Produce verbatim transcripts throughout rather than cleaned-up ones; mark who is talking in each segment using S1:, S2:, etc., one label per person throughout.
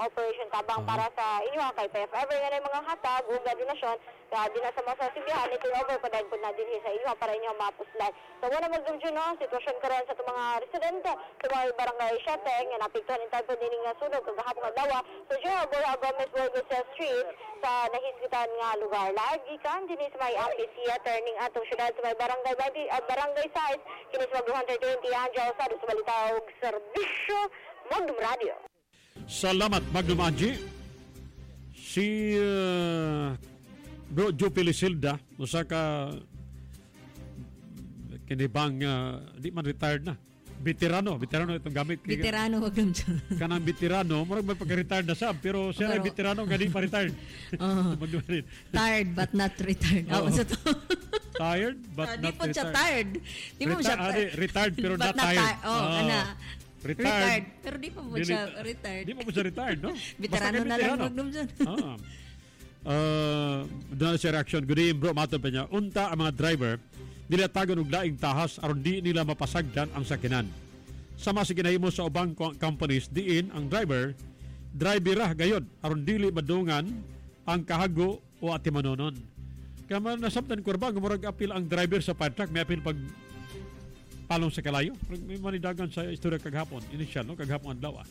S1: operation tabang uh-huh. para sa inyo kay P F ever nga na mga hatag ug donasyon kaya di na sa mga sasibihan ito over pa dahil po na din sa inyo para inyo mapuslan. So wala mag-dumdyo no, sitwasyon karon sa itong mga residente sa mga barangay Siateng nga napiktuhan in tayo po din nga sunog kag gahapon nga dawa sa General Bora Gomez Burgos Street sa nahisgitan nga lugar. Lagi kan dinhi sa may Ampisia turning atong syudad sa may barangay uh, barangay size kini sa one twenty Angel sa sa balita og serbisyo Magnum Radio.
S2: Salamat Magnum Angie. Si uh, Bro Joe Pilisilda usa ka kini bang uh, di man retired na. Veterano, veterano itong gamit.
S3: Veterano wag lang dyan.
S2: Kanang veterano, murag may pagka-retired na sab pero siya ay veterano nga di pa retired.
S3: Oh, tired but not retired. Oh, sa to.
S2: Tired but
S3: uh,
S2: not
S3: di po
S2: retired.
S3: Siya tired. Di mo siya
S2: ah, retired pero not, not tired.
S3: Ti- oh, uh, ana.
S2: Retired.
S3: retired. Pero di pa mo siya retired.
S2: Di pa mo siya retired, no?
S3: Veterano na lang magnum dyan.
S2: Ah. Uh, doon siya reaction. Good evening, bro. Matod pa niya. Unta ang mga driver nila tagon og laing tahas aron di nila mapasagdan ang sakinan. Sama sa ginahimo sa ubang companies diin ang driver driver gayod aron dili madungan ang kahago o atimanonon. Kaya man nasabtan kurba murag apil ang driver sa fire truck may apil pag palong sa kalayo. May manidagan sa istorya kaghapon initial no kaghapon adlaw.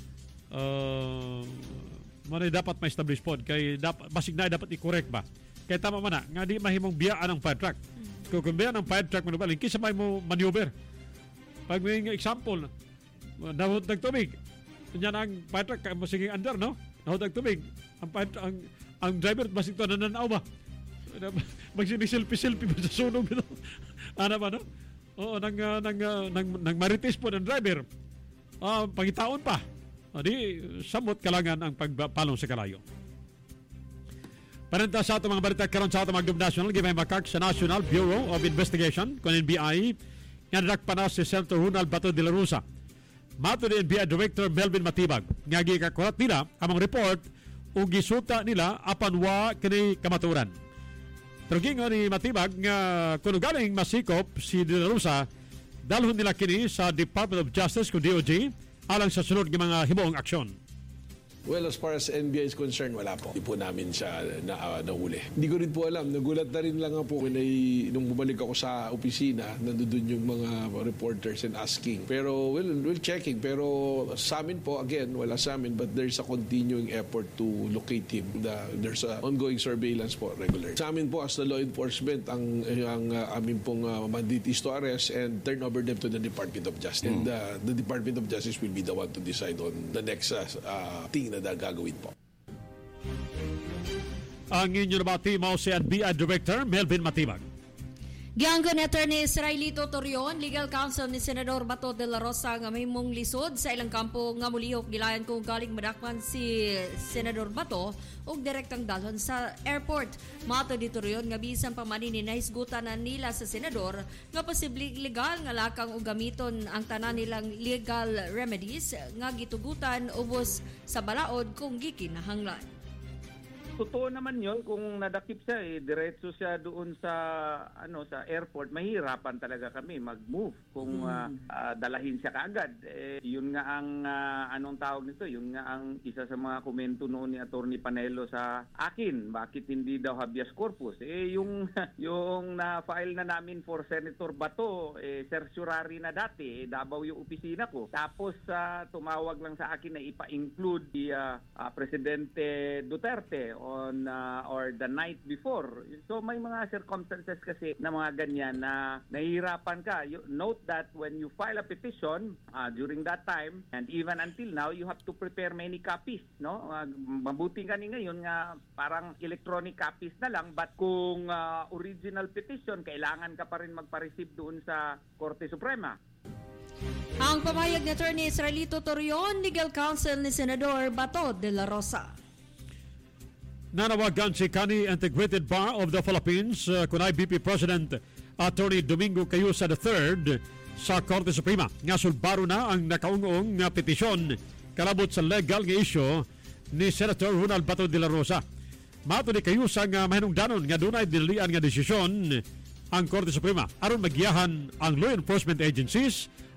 S2: Uh, manay dapat ma-establish pod kay dapat basig na dapat i-correct ba. Kay tama man na nga di mahimong biyaan ang fire truck. Kung kumbiyan ang fire truck mo balin kisa may mo maneuver. Pag may example nahud nagtubig nya ang fire truck masiging under no nahud nagtubig ang fire truck, ang, ang driver basig to nananaw ba magsiniselfie-selfie ba sa sunog no ano ba no oo nang uh, nang, uh, nang nang marites po ng driver uh, pangitaon pa o di samot kalangan ang pagpalong sa kalayo. Parenta sa ato mga balita karon sa ato Magnum National gibay makak sa National Bureau of Investigation kon N B I nga nadakpan na si Senator Ronald Bato de la Rosa. Mato ni N B I Director Melvin Matibag nga gikakurat nila among report ug gisuta nila apan wa kini kamaturan. Pero gingon ni Matibag nga kuno galing masikop si de la Rosa dalhon nila kini sa Department of Justice kung D O J alang sa sunod ng mga himuong aksyon.
S4: Well, as far as N B I is concerned, wala po. Hindi po namin siya na, uh, nahuli. Hindi ko rin po alam. Nagulat na rin lang po kinay, nung bumalik ako sa opisina, nandun yung mga reporters and asking. Pero, well, we're checking. Pero sa amin po, again, wala sa amin, but there's a continuing effort to locate him. The, there's a ongoing surveillance po, regular. Sa amin po, as the law enforcement, ang, ang uh, amin pong uh, mandate is to arrest and turn over them to the Department of Justice. Mm. And uh, the Department of Justice will be the one to decide on the next uh, uh, thing na gagawin po.
S2: Ang inyo nabati mo si N B I Director Melvin Matibag.
S3: Gianggo ni Attorney Israelito Torion, legal counsel ni Senador Bato de la Rosa nga may mong lisod sa ilang kampo nga mulihok gilayan kung galing madakpan si Senador Bato ug direktang dalhon sa airport. Mato di Torion nga bisan pa man ni nahisgutan na nila sa senador nga posible legal nga lakang ug gamiton ang tanan nilang legal remedies nga gitugutan ubos sa balaod kung gikinahanglan.
S5: Totoo naman yun, kung nadakip siya, eh, diretso siya doon sa ano sa airport, mahirapan talaga kami mag-move kung uh, uh, dalahin siya kaagad. Eh, yun nga ang, uh, anong tawag nito, yun nga ang isa sa mga komento noon ni Attorney Panelo sa akin, bakit hindi daw habeas corpus? Eh, yung, yung na-file na namin for Senator Bato, eh, certiorari na dati, eh, Davao yung opisina ko. Tapos, uh, tumawag lang sa akin na ipa-include si uh, uh, Presidente Duterte on uh, or the night before. So may mga circumstances kasi na mga ganyan na nahihirapan ka. You note that when you file a petition uh, during that time and even until now, you have to prepare many copies, no? Uh, mabuti gani ngayon nga parang electronic copies na lang, but kung uh, original petition, kailangan ka pa rin magpa-receive doon sa Korte Suprema.
S3: Ang pamayag ni Attorney Israelito Torion, legal counsel ni Senador Bato de la Rosa.
S2: Nanawagan si Kani Integrated Bar of the Philippines uh, kunay B P President Attorney Domingo Cayusa the third sa Korte Suprema nga sulbaro na ang nakaungong nga petisyon kalabot sa legal nga issue ni Senator Ronald Bato de la Rosa. Mato ni Cayusa nga mahinungdanon nga dunay dinilian nga desisyon ang Korte Suprema aron magiyahan ang law enforcement agencies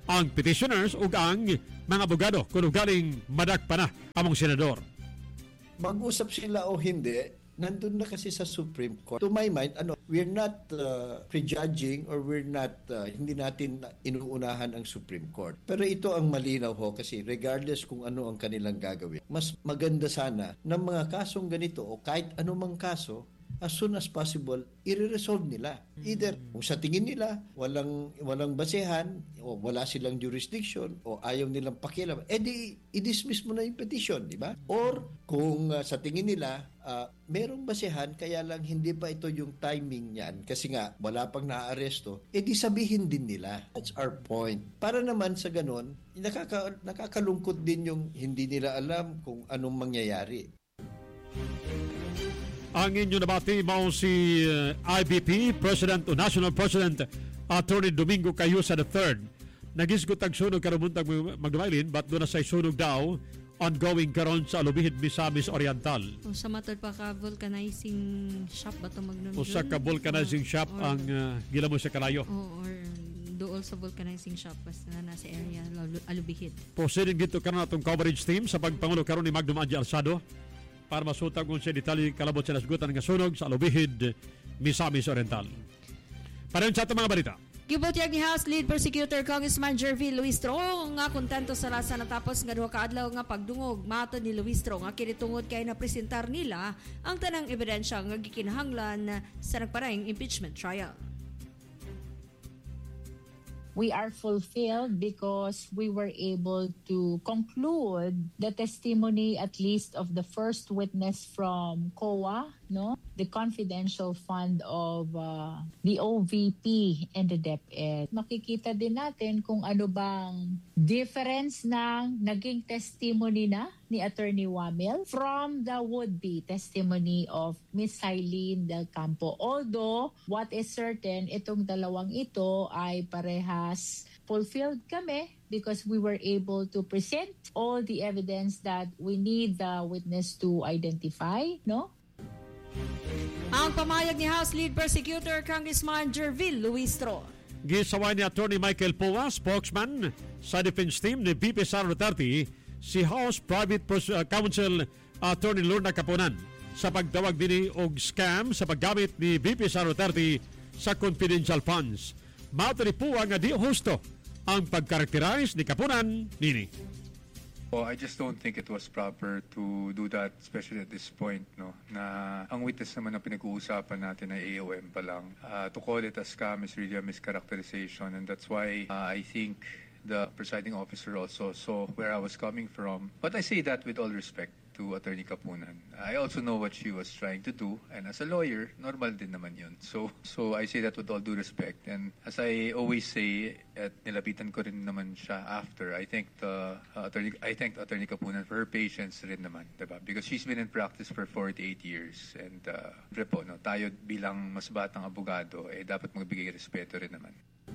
S2: ang petitioners ug ang mga abogado kung galing madakpa na among senador.
S6: Mag-usap sila o hindi, nandun na kasi sa Supreme Court. To my mind, ano, we're not uh, prejudging or we're not, uh, hindi natin inuunahan ang Supreme Court. Pero ito ang malinaw ho kasi regardless kung ano ang kanilang gagawin, mas maganda sana ng mga kasong ganito o kahit anumang kaso, as soon as possible, i-resolve nila. Either kung sa tingin nila walang walang basehan o wala silang jurisdiction o ayaw nilang pakialam, edi i-dismiss mo na yung petition, di ba? Or kung uh, sa tingin nila uh, merong basehan kaya lang hindi pa ito yung timing niyan kasi nga wala pang naaaresto, edi sabihin din nila. That's our point. Para naman sa ganon, nakaka, nakakalungkot din yung hindi nila alam kung anong mangyayari.
S2: Ang inyo nabati mao si uh, I B P President o National President Attorney Domingo Cayusa the third. Nagisgot ang sunog karumuntag magdumailin but doon na say sunog daw ongoing karon sa Alubihid, Misamis Oriental.
S3: O sa matod pa ka vulcanizing shop ba ito magnum?
S2: O sa ka vulcanizing shop
S3: or,
S2: ang uh, gila mo sa kalayo.
S3: O, or dool sa vulcanizing shop basta na nasa area Alubihid.
S2: Proceeding dito karon atong coverage team sa pagpangulo karon ni Magnum Angie Alsado para masutag kung siya detalye kalabot sa nasgutan nga sunog sa Alubihid, Misamis Oriental. Pareho sa itong mga balita.
S3: Gibutyag ni House Lead Prosecutor Congressman Jervil Luistro nga kontento sa lasa natapos nga duha ka adlaw nga pagdungog. Matod ni Luistro nga kinitungod kay napresentar nila ang tanang ebidensya nga gikinahanglan sa nagparahing impeachment trial.
S7: We are fulfilled because we were able to conclude the testimony at least of the first witness from C O A, no? The confidential fund of uh, the O V P and the DepEd. Makikita din natin kung ano bang difference ng naging testimony na ni Attorney Wamel from the would-be testimony of Miss Eileen Del Campo. Although, what is certain, itong dalawang ito ay parehas fulfilled kami because we were able to present all the evidence that we need the witness to identify, no?
S3: Ang pamayag ni House Lead Prosecutor Congressman Jervil Luistro.
S2: Gisaway ni Attorney Michael Poa, spokesman sa defense team ni V P Sara Duterte, si House Private Counsel Attorney Lorna Caponan sa pagtawag din og scam sa paggamit ni V P Sara Duterte sa confidential funds. Mato ni Poa nga di husto ang pagkarakterize ni Caponan nini.
S8: Well, I just don't think it was proper to do that, especially at this point, no? Na ang witness naman na pinag-uusapan natin ay A O M pa lang. Uh, to call it a scam is really a mischaracterization, and that's why uh, I think the presiding officer also saw where I was coming from. But I say that with all respect to Attorney Caponan. I also know what she was trying to do, and as a lawyer, normal din naman yun. So, so I say that with all due respect. And as I always say, at nilapitan ko rin naman siya after, I thank the uh, attorney, I thank Attorney Caponan for her patience rin naman, diba? Because she's been in practice for forty-eight years, and uh, po, no, tayo bilang mas batang abogado, eh dapat magbigay respeto rin naman.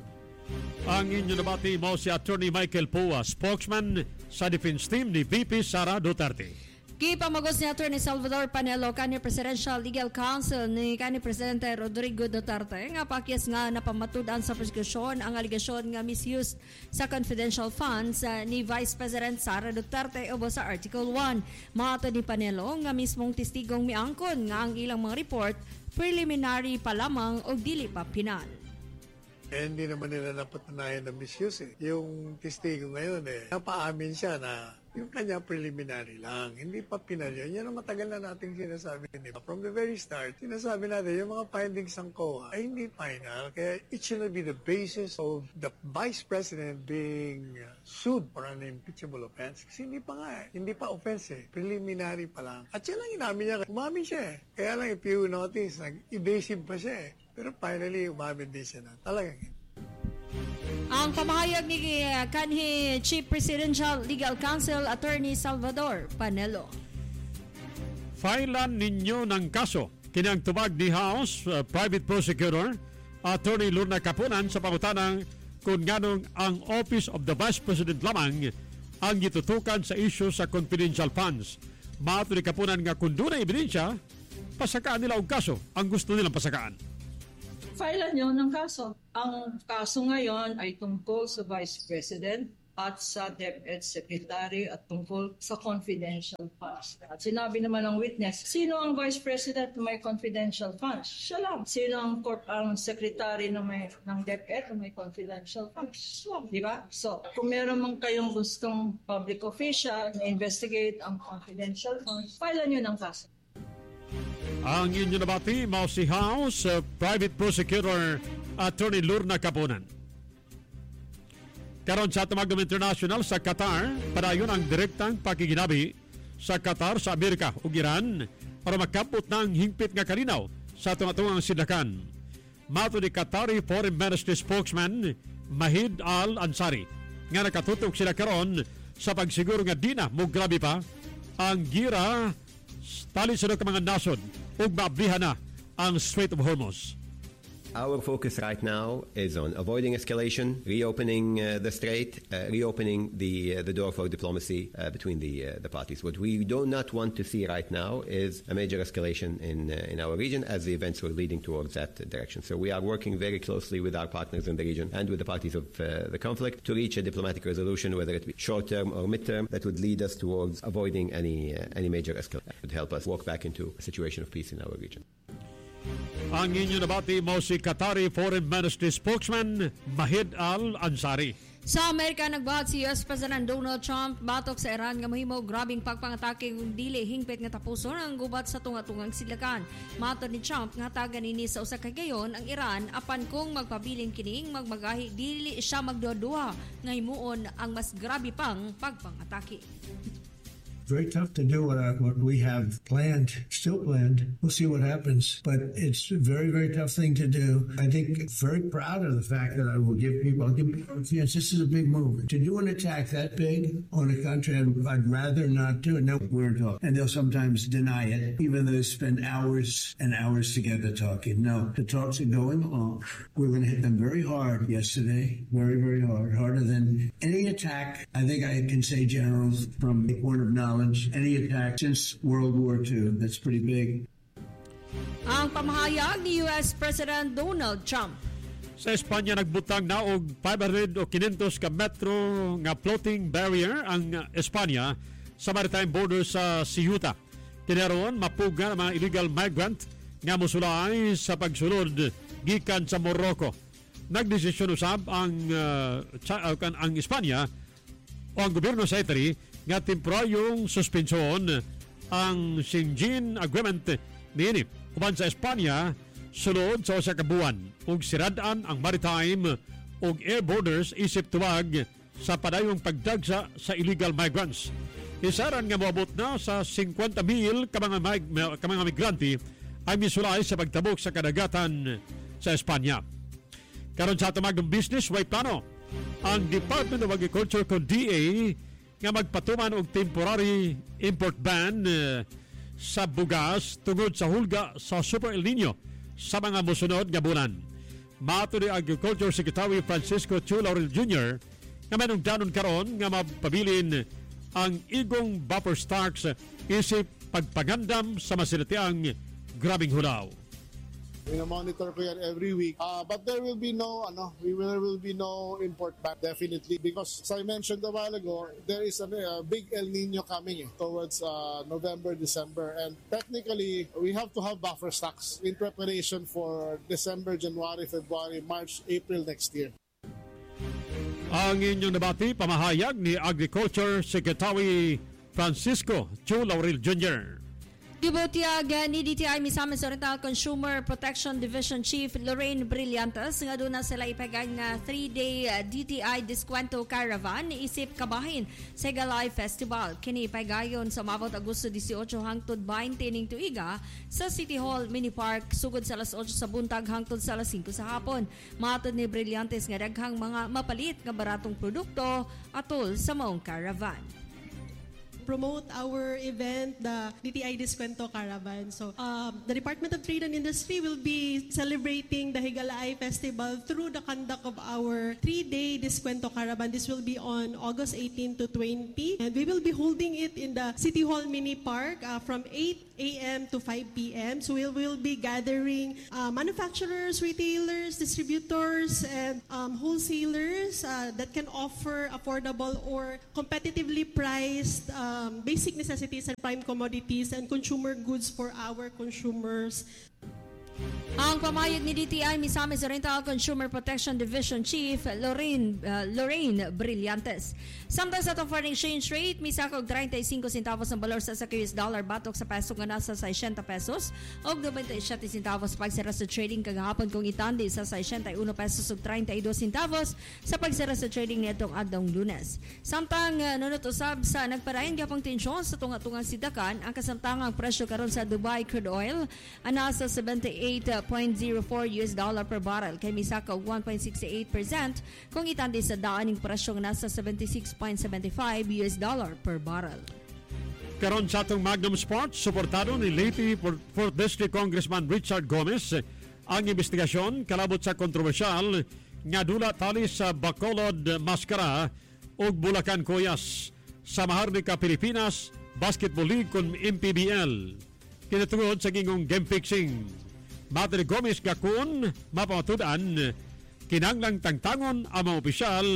S2: Ang inyo nabati mo si Attorney Michael Poa, spokesman sa defense team ni V P Sara Duterte.
S3: Gipamagos ni Attorney Salvador Panelo kanhi Presidential Legal Counsel ni kanhi Presidente Rodrigo Duterte nga pakyas nga napamatud-an sa prosekusyon ang aligasyon nga misuse sa confidential funds uh, ni Vice President Sara Duterte ubo sa Article one. Mato ni Panelo nga mismong testigong miangkon nga ang ilang mga report preliminary pa lamang o dili pa pinal.
S9: Eh, hindi naman nila napatunayan na misuse eh. Yung testigo ngayon eh, napaamin siya na yung kanya preliminary lang. Hindi pa pinal yun. Yan ang matagal na nating sinasabi. From the very start, sinasabi natin yung mga findings ng C O A ay hindi final. Kaya it should be the basis of the Vice President being sued for an impeachable offense. Kasi hindi pa nga eh. Hindi pa offense eh. Preliminary pa lang. At yan lang inamin niya. Umamin siya eh. Kaya lang if you notice, nag-evasive pa siya eh. Pero finally, umamin din siya na. Talagang
S3: ang pamahayag ni uh, kanhi Chief Presidential Legal Counsel Attorney Salvador Panelo.
S2: Filean ninyo ng kaso kinang tubag ni House uh, Private Prosecutor Attorney Lorna Caponan sa pangutanang kung nganong ang Office of the Vice President lamang ang gitutukan sa issue sa confidential funds. Maato ni Caponan nga kung doon na ebidensya, pasakaan nila og kaso ang gusto nilang pasakaan.
S10: Filean nyo ng kaso. Ang kaso ngayon ay tungkol sa Vice President at sa DepEd Secretary at tungkol sa confidential funds. At sinabi naman ng witness, sino ang Vice President na may confidential funds? Siya lang. Sino ang, corp- ang Secretary na may, ng DepEd na may confidential funds? Siya lang. Diba? So, kung meron man kayong gustong public official na investigate ang confidential funds, filean nyo ng kaso.
S2: Ang inyo nabati, mao si House uh, Private Prosecutor Attorney Lorna Caponan. Karon sa Tumagdom International sa Qatar, padayon ang direktang pakiginabi sa Qatar sa Amerika ug Iran para makapot ng hingpit nga kalinaw sa tunga-tungang sidlakan. Mato ni Qatari Foreign Ministry spokesman Mahid Al-Ansari nga nakatutok sila karon sa pagsiguro nga di na mo grabe pa ang gira tali sa mga nasod ug maablihan na ang Strait of Hormuz.
S11: Our focus right now is on avoiding escalation, reopening uh, the strait, uh, reopening the uh, the door for diplomacy uh, between the uh, the parties. What we do not want to see right now is a major escalation in uh, in our region, as the events were leading towards that direction. So we are working very closely with our partners in the region and with the parties of uh, the conflict to reach a diplomatic resolution, whether it be short term or mid term, that would lead us towards avoiding any uh, any major escalation. That would help us walk back into a situation of peace in our region.
S2: Ang inyo nabati mo si Qatari Foreign Ministry spokesman Mahid Al-Ansari.
S3: Sa Amerika, nagbahat si U S President Donald Trump batok sa Iran nga mahimo grabing pagpangatake kung dili hingpit nga tapuson ang gubat sa tunga-tungang sidlakan. Matod ni Trump nga tagan nini sa usa ka gayon ang Iran apan kung magpabiling kining magmagahi dili siya magduha-duha nga himuon ang mas grabe pang pagpangatake.
S12: Very tough to do what, uh, what we have planned, still planned. We'll see what happens. But it's a very, very tough thing to do. I think very proud of the fact that I will give people, I'll give people a chance. This is a big move. To do an attack that big on a country, I'd, I'd rather not do it. No, we're talking. And they'll sometimes deny it, even though they spend hours and hours together talking. No, the talks are going along. We're going to hit them very hard yesterday. Very, very hard. Harder than any attack. I think I can say, generals, from the point of knowledge, any attack since World War Two. That's pretty big.
S3: Ang pamahayag ni U S President Donald Trump.
S2: Sa Espanya nagbutang na og five hundred o five hundred ka metro nga floating barrier ang Espanya sa maritime border sa Ceuta. Kinaron mapuga ang mga illegal migrant nga mosulay sa pagsulod gikan sa Morocco. Nagdesisyon usab ang uh, ang, ang Espanya o ang gobyerno sa Italy nga temporaryong suspensyon ang Schengen Agreement niini. Uban sa Espanya, sulod sa usa ka buwan ug sirad-an ang maritime ug air borders isip tuwag sa padayong pagdagsa sa illegal migrants. Isaran nga moabot na sa fifty mil ka mga, mig- ka mga migrante ay misulay sa pagtabok sa kadagatan sa Espanya. Karon sa tumagong business, way plano ang Department of Agriculture kung D A nga magpatuman og temporary import ban uh, sa bugas tungod sa hulga sa Super El Nino sa mga mosunod nga bulan. Mato ni Agriculture Secretary Francisco Chu Laurel Junior nga manungdanon karon nga mapabilin ang igong buffer stocks isip pagpagandam sa masilatiang grabing hulaw.
S13: Monitor ko yan every week. Uh, but there will be no, ano, we will, there will be no import ban, definitely. Because, as I mentioned a while ago, there is a uh, big El Nino coming eh, towards uh, November, December. And technically, we have to have buffer stocks in preparation for December, January, February, March, April next year.
S2: Ang inyong nabati, pamahayag ni Agriculture Secretary Francisco Chu Laurel Junior
S3: Gibutiag ni D T I Misamis Oriental Consumer Protection Division Chief Lorraine Brillantes nga doon na sila ipagay nga three-day D T I Diskwento Caravan isip kabahin sa Galay Festival. Kini ipagayon sa mabot Agosto eighteen hangtod twenty ning tuiga sa City Hall Mini Park sugod sa alas eight sa buntag hangtod sa alas five sa hapon. Matod ni Brillantes nga daghang mga mapalit nga baratong produkto atol sa maong caravan.
S14: promote our event, the D T I Descuento Caravan. So um, the Department of Trade and Industry will be celebrating the Higalaay Festival through the conduct of our three-day Descuento Caravan. This will be on August eighteenth to twentieth, and we will be holding it in the City Hall Mini Park uh, from eight a.m. to five p.m. So we will be gathering uh, manufacturers, retailers, distributors, and um, wholesalers uh, that can offer affordable or competitively priced um, basic necessities and prime commodities and consumer goods for our consumers.
S3: Ang pamayag ni D T I Misamis Oriental Consumer Protection Division Chief Lorraine uh, Lorraine Brillantes. Samtang sa itong foreign exchange rate, misakog thirty-five centavos ang balor sa sa U S dollar batok sa peso nga nasa sixty pesos o ninety-seven centavos pagsara sa trading kagahapon kung itandi sa sixty-one pesos ug thirty-two centavos sa pagsara sa trading nitong adtong Lunes. Samtang uh, nunot usab sa nagparayon gyapong tensyon sa tunga-tungang sidakan, ang kasamtangang presyo karon sa Dubai crude oil ana sa seventy-eight point zero four U S dollar per barrel kay misaka og one point six eight percent kung itandi sa daaning presyo nga nasa seventy-six point seven five U S dollar per barrel.
S2: Karon sa atong Magnum Sports, suportado ni Leyte fourth District Congressman Richard Gomez ang investigasyon kalabot sa kontrobersyal nga dula tali sa Bacolod Mascara ug Bulacan Coyas sa Maharlika Pilipinas Basketball League kun M P B L. Kinatungod sa gingong game fixing. Mata ni Gomez gakun mapamatudan kinanglang tangtangon ang mga opisyal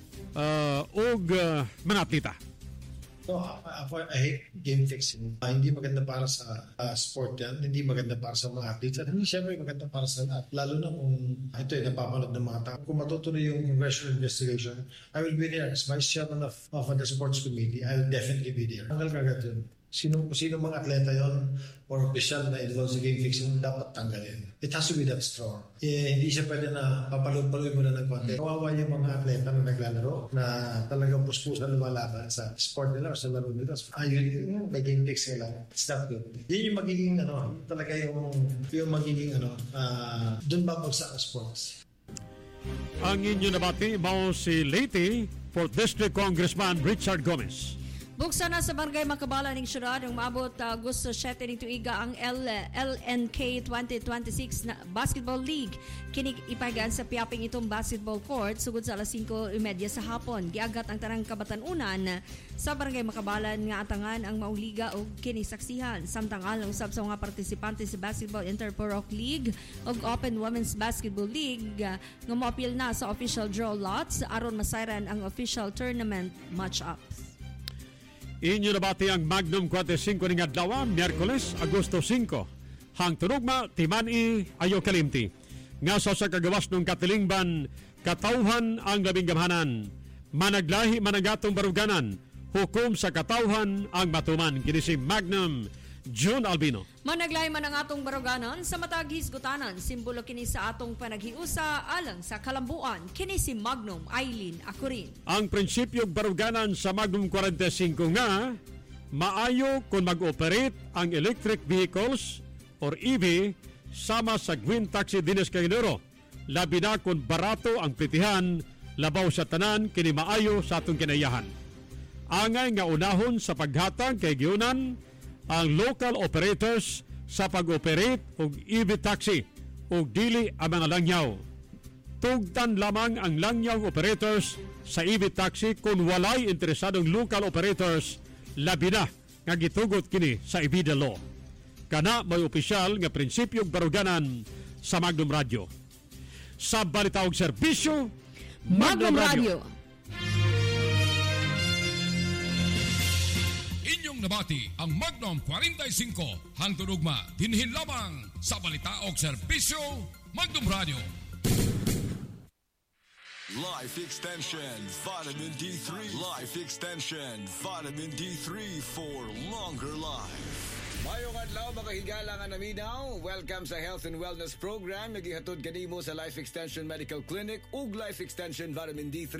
S2: uh, ug uh, mga atleta.
S12: So, ako, I hate game fixing. Uh, hindi maganda para sa uh, sport yan. Hindi maganda para sa mga athletes. At hindi siyempre maganda para sa at lalo na kung ito ay napapanood ng mga tao. Kung matutuloy yung congressional investigation, I will be there as vice chairman of, of the sports committee. I will definitely be there. Hanggang kagad yun. Sino, sino mga atleta yon or official na involved sa game fixing dapat tanggalin. It has to be that strong. Eh, hindi siya pwede na papalog-paloy mo na ng konti. Kawawa yung mga atleta na naglalaro na talagang puspusan lumalaban sa sport nila o sa laro nila. Ayun, may game fixing lang. It's not good. Yun yung magiging, ano, talaga yung, yung magiging, ano, uh, dun babagsak ang sports.
S2: Ang inyo nabati mo si Leyte fourth District Congressman Richard Gomez.
S3: Buksan na sa Barangay Makabala ng syudad ang maabot uh, Agosto seven nito iga ang L, LNK twenty twenty-six na Basketball League. Kini ipagaan sa Piaping itong basketball court sugod sa alas five thirty sa hapon. Giagat ang tanang kabatanunan sa Barangay Makabalan nga atangan ang maong liga o kinisaksihan. Samtang alang usab sa mga partisipante sa Basketball Interporoc League o Open Women's Basketball League uh, nga moapil na sa official draw lots aron masayran ang official tournament match-ups.
S2: Inyo nabati ang Magnum forty-five ning adlaw, Miyerkules, Agosto five. Hang tunugma, Timani, Ayo Kalimti. Nga sa sa kagawas ng katilingban, katawhan ang labing gamhanan. Managlahi managatong baruganan. Hukom sa katawhan ang matuman. Kini si Magnum June Albino.
S3: Managlahi man ang atong baruganan sa matag hisgutanan. Simbolo kini sa atong panaghiusa alang sa kalambuan. Kini si Magnum Eileen Akurin.
S2: Ang prinsipyong baruganan sa Magnum forty-five nga maayo kung mag-operate ang electric vehicles or E V sama sa Gwin Taxi Dines Caginero. Labi na kung barato ang pritihan labaw sa tanan kini maayo sa atong kinayahan. Angay nga unahon sa paghatag kay giunan ang local operators sa pag-operate og E V taxi og dili ang mga langyaw. Tugtan lamang ang langyaw operators sa E V taxi kung walay interesadong local operators labi na nga gitugot kini sa E V D law. Kana may opisyal nga prinsipyong baruganan sa Magnum Radio. Sa balita og serbisyo,
S3: Magnum, Magnum Radio. Radio.
S15: Inyong nabati ang Magnum forty-five hangtudugma dinhin lamang sa balita og serbisyo Magnum Radio.
S16: Life Extension Vitamin D three. Life Extension Vitamin D three for longer life.
S17: Mayong adlaw mga higala nga naminaw. Welcome sa Health and Wellness Program. Nagihatod kanimo sa Life Extension Medical Clinic ug Life Extension Vitamin D three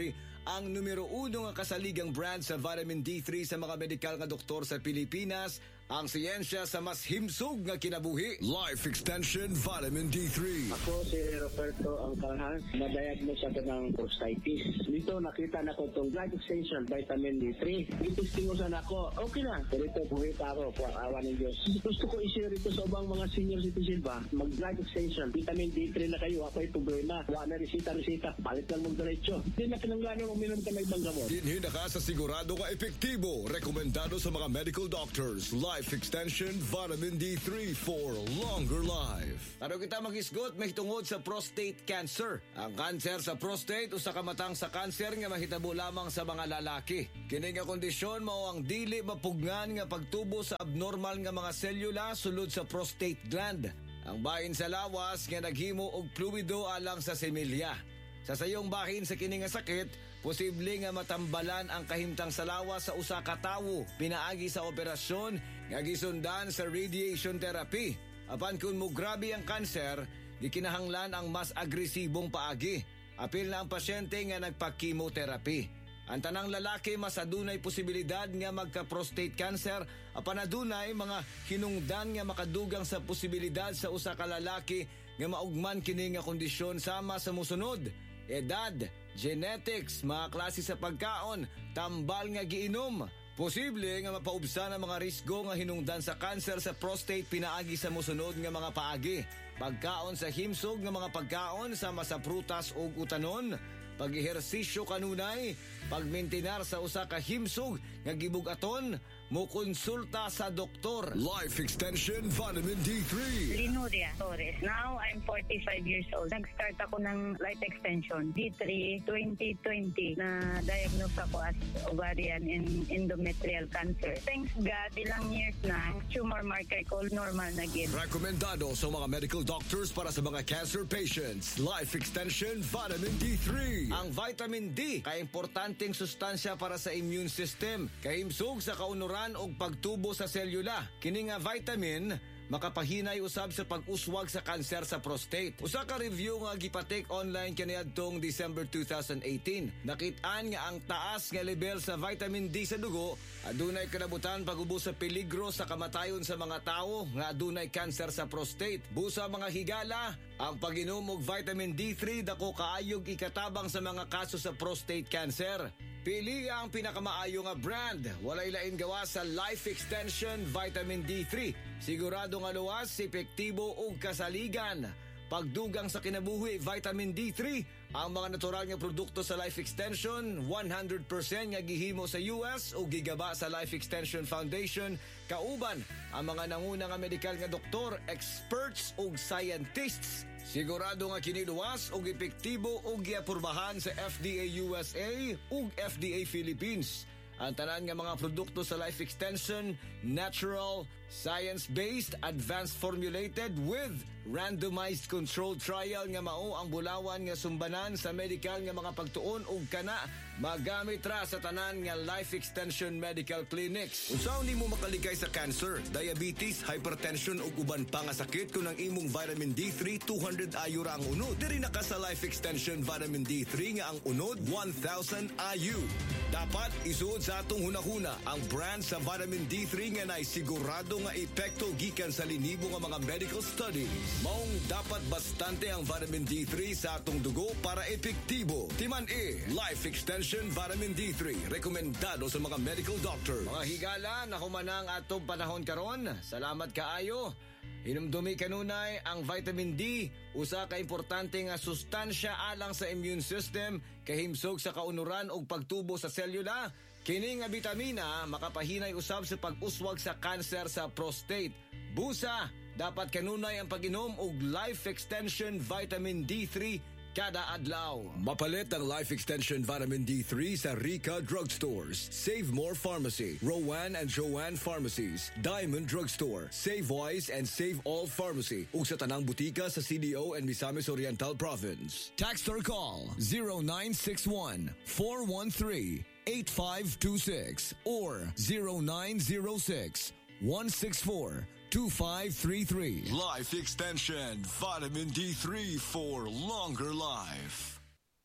S17: ang numero uno nga kasaligang brand sa vitamin D three sa mga medikal nga doktor sa Pilipinas, ang siyensya sa mas himsog nga kinabuhi.
S16: Life Extension Vitamin D three.
S18: Ako si Roberto Angkalhan, na-diagnose ako ng prostatitis. Dito nakita na ko itong Life Extension Vitamin D three. Itistingusan ako, okay na. Pero ito, buhay pa ako, po awa ng Diyos. Gusto ko i-share ito sa ubang mga senior citizen ba, mag-Life Extension, Vitamin D three na kayo, ako ay problema. Wala na resita-resita, palit lang mong diretso. Hindi na pinanggano uminom ka na ibang gamot.
S16: Dinhi na ka sa sigurado ka epektibo. Rekomendado sa mga medical doctors. Life Extension Vitamin D three for longer life.
S17: Pero kita mag-isgot may tungod sa prostate cancer. Ang cancer sa prostate usa ka matang sa cancer nga mahitabo lamang sa mga lalaki. Kini nga kondisyon mao ang dili mapugnan nga pagtubo sa abnormal nga mga selula sulod sa prostate gland. Ang bahin sa lawas nga naghimo og fluido alang sa semilya. Sa sayong bahin sa kini nga sakit, posible nga matambalan ang kahimtang sa lawas sa usa ka tawo pinaagi sa operasyon nga gisundan sa radiation therapy. Apan kun mo grabe ang kanser, gikinahanglan ang mas agresibong paagi. Apil na ang pasyente nga nagpa-chemotherapy. Ang tanang lalaki mas adunay posibilidad nga magka-prostate cancer, apan adunay mga hinungdan nga makadugang sa posibilidad sa usa ka lalaki nga maugman kini nga kondisyon sama sa mosunod: edad, genetics, mga klase sa pagkaon, tambal nga giinom. Posible nga mapaubsan ang mga risgo nga hinungdan sa cancer sa prostate pinaagi sa mosunod nga mga paagi: pagkaon sa himsog nga mga pagkaon sama sa prutas o utanon, pag-ehersisyo kanunay, pagmintinar sa usa ka himsog nga gibugaton, mo konsulta sa doktor.
S16: Life Extension Vitamin D three.
S19: Linuria Torres. Now, I'm forty-five years old. Nag-start ako ng Life Extension D three twenty twenty na diagnose ako as ovarian and endometrial cancer. Thanks God, ilang years na, tumor marker ko normal na gid.
S16: Rekomendado sa mga medical doctors para sa mga cancer patients. Life Extension Vitamin D three.
S17: Ang vitamin D, kaimportanteng sustansya para sa immune system, kahimsog sa kaunuran o pagtubo sa selula. Kini nga vitamin makapahinay usab sa pag-uswag sa kanser sa prostate. Usa ka review nga gipatek online kaniadtong December two thousand eighteen. Nakit-an nga ang taas nga level sa vitamin D sa dugo adunay kanabutan pag-ubos sa peligro sa kamatayon sa mga tawo nga adunay kanser sa prostate. Busa mga higala, ang pag-inom og vitamin D three dako kaayog ikatabang sa mga kaso sa prostate cancer. Pili ang pinakamaayo nga brand. Walay lain gawa sa Life Extension Vitamin D three. Sigurado nga luwas, epektibo ug kasaligan. Pagdugang sa kinabuhi, Vitamin D three, ang mga natural nga produkto sa Life Extension, one hundred percent nga gihimo sa U S o gigaba sa Life Extension Foundation, kauban ang mga nanguna nga medikal nga doktor, experts ug scientists. Sigurado nga kiniluwas ug epektibo ug giapurbahan sa F D A U S A ug F D A Philippines. Ang tanan nga mga produkto sa Life Extension, natural, science-based, advanced formulated with randomized controlled trial nga mao ang bulawan nga sumbanan sa medical nga mga pagtuon ug kana magamit ra sa tanan nga Life Extension Medical Clinics.
S16: Unsaon nimo makaligay sa cancer, diabetes, hypertension ug uban pa nga sakit kung ang imong vitamin D three two hundred I U ra ang unod. Diri na ka sa Life Extension Vitamin D three nga ang unod one thousand I U. Dapat isuod sa atong hunahuna ang brand sa vitamin D three nga nay sigurado nga epekto gikan sa linibo nga mga medical studies. Maong dapat bastante ang vitamin D three sa atong dugo para epektibo. Timan E, Life Extension Vitamin D three, rekomendado sa mga medical doctor.
S17: Mga higala, nahumanang atong panahon karon. Salamat kaayo. Hinumdumi kanunay ang vitamin D, usa ka importante nga sustansya alang sa immune system, kahimsog sa kaunuran ug pagtubo sa selula. Kini nga bitamina makapahinay usab sa pag-uswag sa kanser sa prostate. Busa, dapat kanunay ang pag-inom og Life Extension Vitamin D three kada adlaw.
S16: Mapalit ang Life Extension Vitamin D three sa Rica Drugstores, Save More Pharmacy, Rowan and Joanne Pharmacies, Diamond Drugstore, Save Wise and Save All Pharmacy, ug sa tanang butika sa C D O and Misamis Oriental Province. Text or call zero nine six one, four one three, eight five two six or zero nine zero six, one six four, two five three three. Life Extension Vitamin D three for longer life.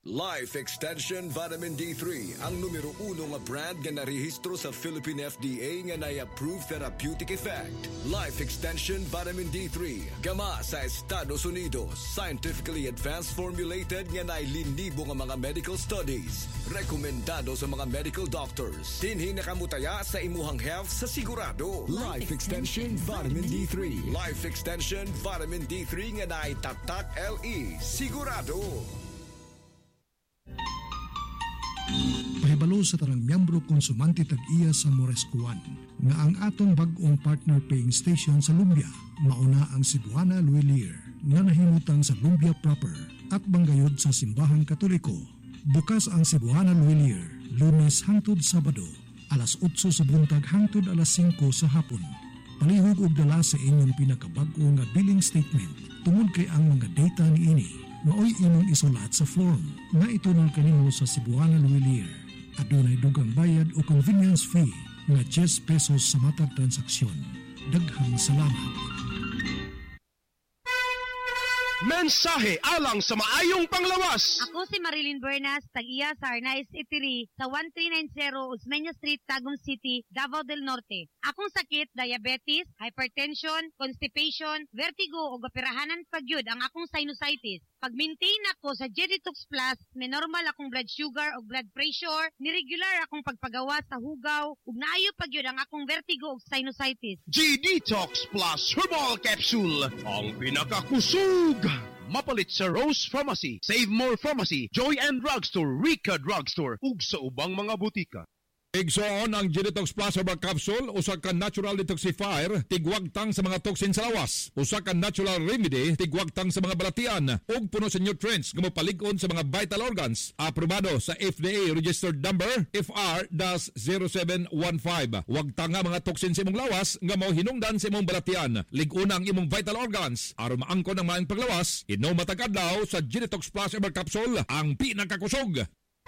S16: Life Extension Vitamin D three, ang numero uno nga brand nga narehistro sa Philippine F D A nga na-approve therapeutic effect. Life Extension Vitamin D three, gama sa Estados Unidos, scientifically advanced formulated nga nailinibo nga mga medical studies. Rekomendado sa mga medical doctors. Dinhi nakamutaya sa imuhang health sa sigurado. Life Extension Vitamin D three. Life Extension Vitamin D three nga naitatak L E. Sigurado.
S20: Pahibalo sa tarang miyembro konsumante tag-iya sa Morescuan nga ang atong bag-ong partner paying station sa Lumbia mauna ang Cebuana Luilier nga nahimutan sa Lumbia proper at banggayod sa Simbahang Katoliko. Bukas ang Cebuana Luilier Lunes hangtod Sabado alas otso sa buntag hangtod alas singko sa hapon. Palihog og dala sa inyong pinakabag-o nga billing statement tungod kay ang mga data niini maoy imong isulat sa form nga itunol kanimo sa Cebuana Luilier. Adunay dugang bayad o convenience fee nga ten pesos sa matag transaksyon. Daghang salamat.
S21: Mensahe alang sa maayong panglawas.
S22: Ako si Marilyn Bernas, tag-iya sa Arnaiz Eatery sa thirteen ninety Osmeña Street, Tagum City, Davao del Norte. Akong sakit, diabetes, hypertension, constipation, vertigo o gapirahanan pagyud ang akong sinusitis. Pag-maintain ako sa G-Detox Plus, may normal akong blood sugar o blood pressure, niregular akong pagpagawa sa hugaw, ug naayo pagyud ang akong vertigo o sinusitis.
S21: G-Detox Plus Herbal Capsule, ang pinakakusog. Mapalit sa Rose Pharmacy, Save More Pharmacy, Joy and Drugstore, Rica Drugstore, ug sa ubang mga butika.
S23: Igsoon ang G-Detox Plus Herbal Capsule, usa ka natural detoxifier, tigwagtang sa mga toxin sa lawas. Usa ka natural remedy, tigwagtang sa mga balatian, ug puno sa nutrients nga mopalig-on sa mga vital organs. Aprobado sa F D A registered number F R zero seven one five. Wagtang nga mga toxin sa imong lawas nga mao hinungdan sa imong balatian. Lig-una ang imong vital organs aron maangkon ang maayong paglawas. Inom matag adlaw sa G-Detox Plus Herbal Capsule, ang pinakakusog.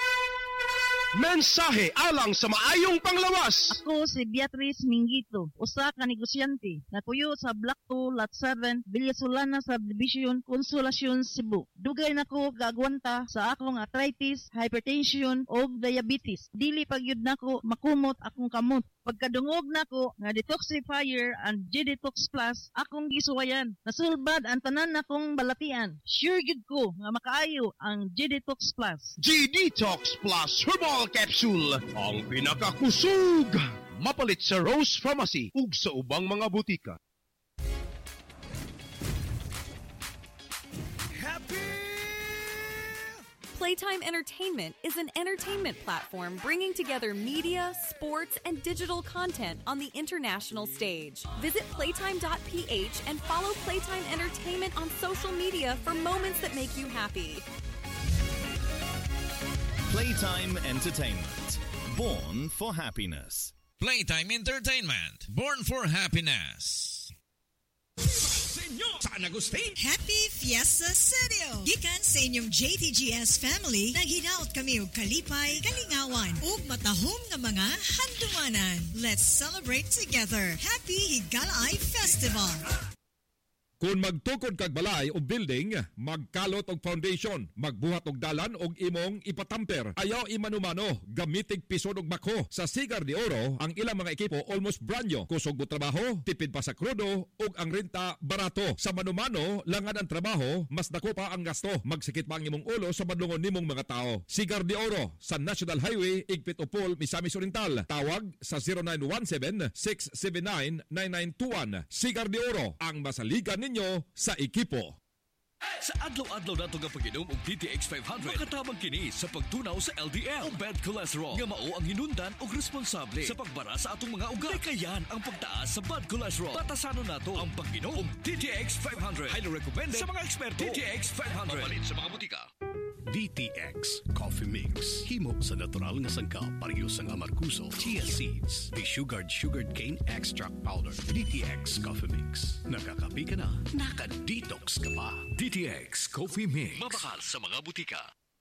S21: Mensahe alang sa maayong panglawas.
S24: Ako si Beatrice Mingito, usa ka negosyante na tuyo sa Block two, Lot seven, Villasolana Subdivision, Consolacion, Cebu. Dugay nako gagwanta sa akong arthritis, hypertension o diabetes. Dili pagyud nako makumot akong kamot. Pagkadungog nako nga detoxifier and G-Detox Plus, akong gisuwayan. Nasulbad ang tanan nakong balatian. Sure gid ko nga makaayo ang G-Detox Plus.
S21: G-Detox Plus Herbal Capsule, ang pinakakusog. Mapalit sa Rose Pharmacy ug sa ubang mga butika.
S25: Playtime Entertainment is an entertainment platform bringing together media, sports, and digital content on the international stage. Visit playtime dot p h and follow Playtime Entertainment on social media for moments that make you happy.
S26: Playtime Entertainment, born for happiness.
S27: Playtime Entertainment, born for happiness.
S28: San Agustin. Happy Fiesta Studio! Gikan sa inyong J T G S family, naghinaot kami og kalipay, kalingawan, ug matahom nga mga handumanan. Let's celebrate together. Happy Higalay Festival!
S23: Kung magtukod kag balay o building, magkalot og foundation, magbuhat og dalan og imong ipatamper. Ayaw imanumano, gamitig pisod og bako. Sa Cigar de Oro, ang ilang mga ekipo almost brand new. Kusog mo trabaho, tipid pa sa krudo, ug ang renta barato. Sa manumano, langad ang trabaho, mas dako pa ang gasto. Magsikit pa ang imong ulo sa madlungon nimong mga tao. Cigar de Oro, sa National Highway, Igpit Upol, Misamis Oriental. Tawag sa zero nine one seven, six seven nine, nine nine two one. Cigar de Oro, ang masaligan ninyo sa ekipo.
S29: Sa adlaw-adlaw nato nga pag-inom og D T X five hundred, makatabang kini sa pagtunaw sa L D L o bad cholesterol nga mao ang hinundan og responsable sa pagbara sa atong mga ugat. Kayan ang pagtaas sa bad cholesterol. Batasanon nato ang pag-inom og D T X five hundred. Highly recommended sa mga eksperto. D T X five hundred. Mapalit sa mga butika.
S30: D T X Coffee Mix. Himo sa natural nga sangkap, parehas ang amarkuso, chia seeds, de-sugared sugared cane extract powder. D T X Coffee Mix. Nakakapi ka na, naka-detox ka pa.
S29: D T X Coffee Mix. Mabakal sa mga butika.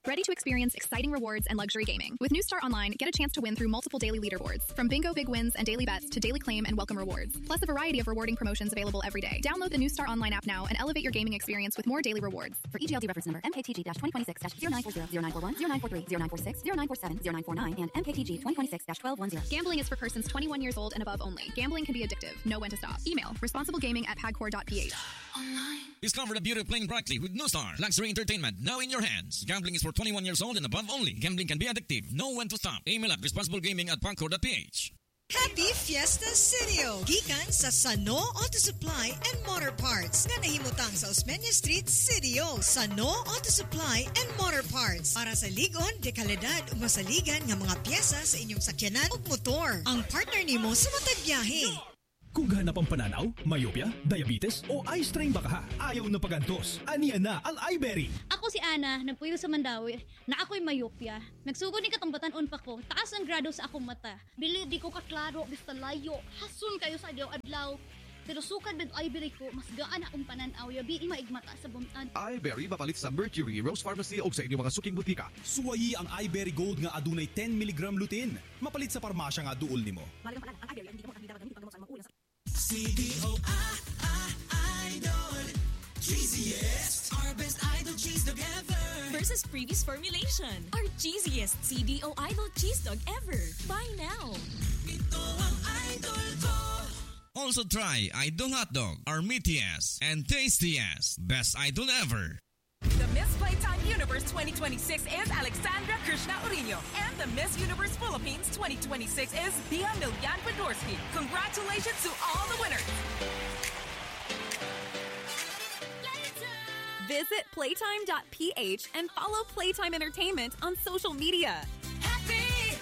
S1: Ready to experience exciting rewards and luxury gaming? With New Star Online, get a chance to win through multiple daily leaderboards, from bingo big wins and daily bets to daily claim and welcome rewards, plus a variety of rewarding promotions available every day. Download the New Star Online app now and elevate your gaming experience with more daily rewards.
S4: For E G L D reference number M K T G twenty twenty-six zero nine four zero, zero nine four one, zero nine four three, zero nine four six, zero nine four seven, zero nine four nine, and M K T G twenty twenty-six twelve ten.
S1: Gambling is for persons twenty-one years old and above only. Gambling can be addictive. Know when to stop. Email responsiblegaming at pagcor dot p h.
S27: Discover the beauty of playing correctly with New Star. Luxury entertainment now in your hands. Gambling is for twenty-one years old and above only. Gambling can be addictive. Know when to stop. Email at responsiblegaming at pagcor dot p h.
S28: Happy Fiesta City! Gikan sa Sano Auto Supply and Motor Parts nga nahimutang sa Osmeña Street, City. Sano Auto Supply and Motor Parts para sa ligon, dekalidad ug masaligan nga mga piyesa sa inyong sakyanan ug motor. Ang partner nimo sa matag biyahe.
S5: Kung ganap ang pananaw, myopia, diabetes o eye strain baka ha, ayaw na pagantos. Aniya na ang iBerry.
S6: Ako si Ana, nagpuyo sa Mandawi, na ako'y myopia. Nagsugod ni katambatan pa ko, taas ang grado sa akong mata. Bili di ko kaklaro, basta layo, hasun kayo sa adlaw adlaw. Pero sukad ng iBerry ko, mas gaan akong pananaw, yabi maigmata sa buntad.
S7: iBerry mapalit sa Mercury, Rose Pharmacy o sa inyong mga suking butika.
S5: Suwayi ang iBerry Gold nga adunay ten milligram lutein. Mapalit sa parmasya nga duol nimo.
S8: C D O I Idol cheesiest, our best idol cheese dog ever versus previous formulation, our cheesiest C D O Idol cheese dog ever. Buy now. Ito ang idol ko.
S27: Also try Idol Hot Dog, our meatiest and tastiest best idol ever.
S9: The Miss Playtime Universe twenty twenty-six is Alexandra Krishna Urino, and the Miss Universe Philippines twenty twenty-six is Bia Milyan Podorsky. Congratulations to all the winners!
S25: Visit playtime dot p h and follow Playtime Entertainment on social media.
S8: Happy!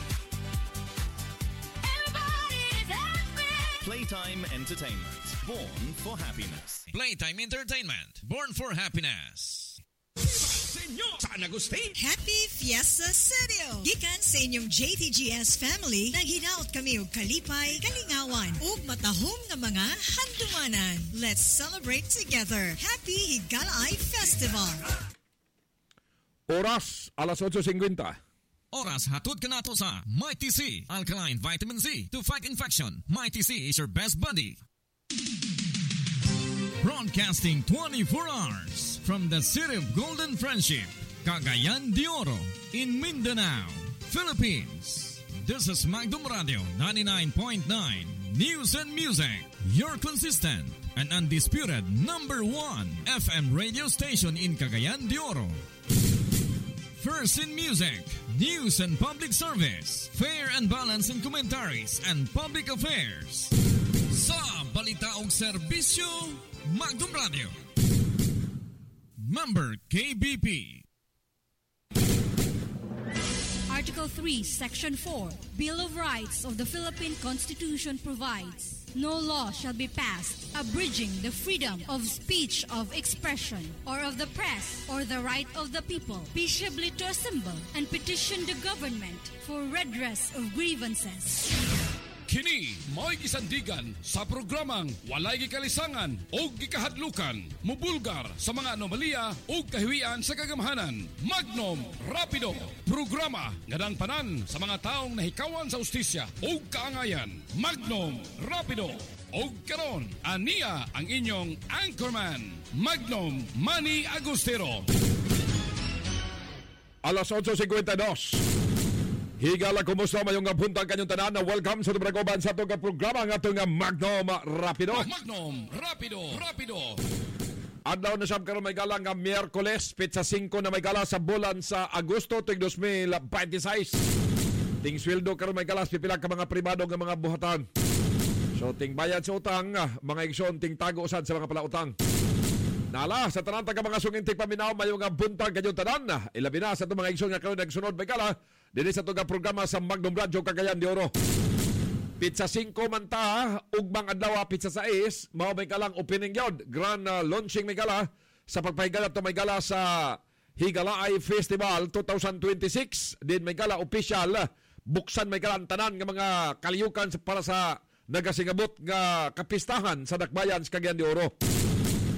S8: Everybody's happy!
S26: Playtime Entertainment, born for happiness.
S27: Playtime Entertainment, born for happiness.
S28: San Agustin. Happy Fiesta City! Gikan sa inyong J T G S family, naghinaot kami og kalipay, kalingawan, ug matahom nga mga handumanan. Let's celebrate together. Happy Higalay Festival!
S23: Oras, alas eight fifty.
S27: Oras hatod ka nato sa Mighty C, Alkaline Vitamin C to fight infection. Mighty C is your best buddy. Broadcasting twenty-four hours from the city of Golden Friendship, Cagayan de Oro, in Mindanao, Philippines. This is Magdum Radio ninety-nine point nine News and Music, your consistent and undisputed number one F M radio station in Cagayan de Oro. First in music, news and public service, fair and balance in commentaries and public affairs. Sa balita og serbisyo, Magdum Radio. Member K B P.
S10: Article three, Section four, Bill of Rights of the Philippine Constitution provides, no law shall be passed abridging the freedom of speech, of expression, or of the press, or the right of the people peaceably to assemble and petition the government for redress of grievances.
S15: Kini mo'y gisandigan sa programang walay gikalisangan o gikahadlukan, mubulgar sa mga anomalya o kahiwian sa kagamhanan. Magnum Rapido, programa nga panan sa mga taong nahikawan sa ustisya o kaangayan. Magnum Rapido. O karon, aniya ang inyong anchorman, Magnum Manny Agustero.
S23: Alas eight fifty-two. Higala, kumusta mayong apuntang kanyong tanan na welcome sa Tubragoban sa itong programa ng itong Magnum Rapido.
S15: Magnum Rapido, Rapido.
S23: Adlaw na siyam karon may gala nga Miyerkules, pitsa five na may gala sa bulan sa Agosto tuig twenty twenty-six. Ting sweldo karon may galas pipila ka mga pribado nga mga buhatan. So ting bayad sa utang, mga igsoon ting tago usad sa mga palautang. Nala, sa tanan taga mga sungintik paminaw, mayo nga buntag kanyong tanan. Ilabi na sa itong mga igsoon nga karon nagsunod may gala. Dili sa itong programa sa Magnum Radio Cagayan de Oro. Pizza five man ta, ugmang adlaw pizza six, mao may kalang opening yod. Grand uh, launching may gala sa pagpahigala to may gala sa Higalaay Festival twenty twenty-six. Din may gala official, buksan may gala tanan nga mga kaliyukan para sa nagasingabot nga kapistahan sa Dakbayan sa Cagayan de Oro.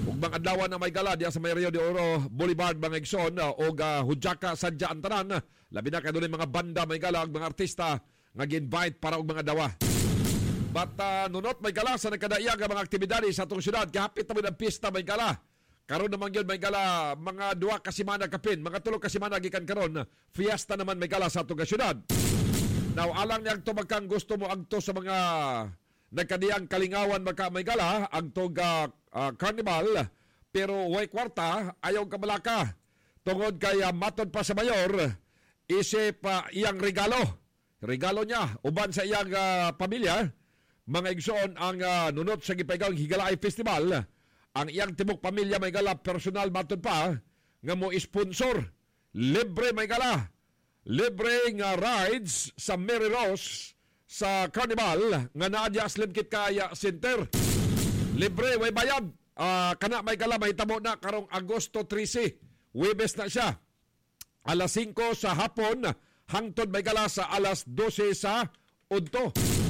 S23: ug mga adlaw na may gala diya sa may Rio de Oro Boulevard mga igsoon og uh, Hujaka sadya ang tanan, labi na kay dunay mga banda may gala ug mga artista nga gi-invite para og mga dawa. But uh, nunot may gala sa nagkadaiya nga mga aktibidades sa atong syudad, kahapit na ang pista may gala. Karon naman yun may gala mga duwa ka semana kapin, mga tulo ka semana gikan karon, fiesta naman may gala sa atong syudad. Now alang niya agto magkang gusto mo agto sa mga nagkadiyang kalingawan magka may gala agto ga uh, carnival, pero way kwarta ayaw ka malaka. Tungod kay uh, matod pa sa mayor, isip uh, iyang regalo. Regalo niya uban sa iyang uh, pamilya. Mga igsoon ang uh, nunot sa gipaygang Higalaay Festival, ang iyang tibok pamilya may gala personal matod pa nga mo sponsor. Libre may gala. Libre nga rides sa Mary Rose sa Carnival nga naadya Slim Kit Kaya Center. Libre, way bayad. Uh, kana may gala, may tamo na karong Agosto trese. Webes na siya. Alas singko sa hapon, hangtod may gala sa alas dose sa udto.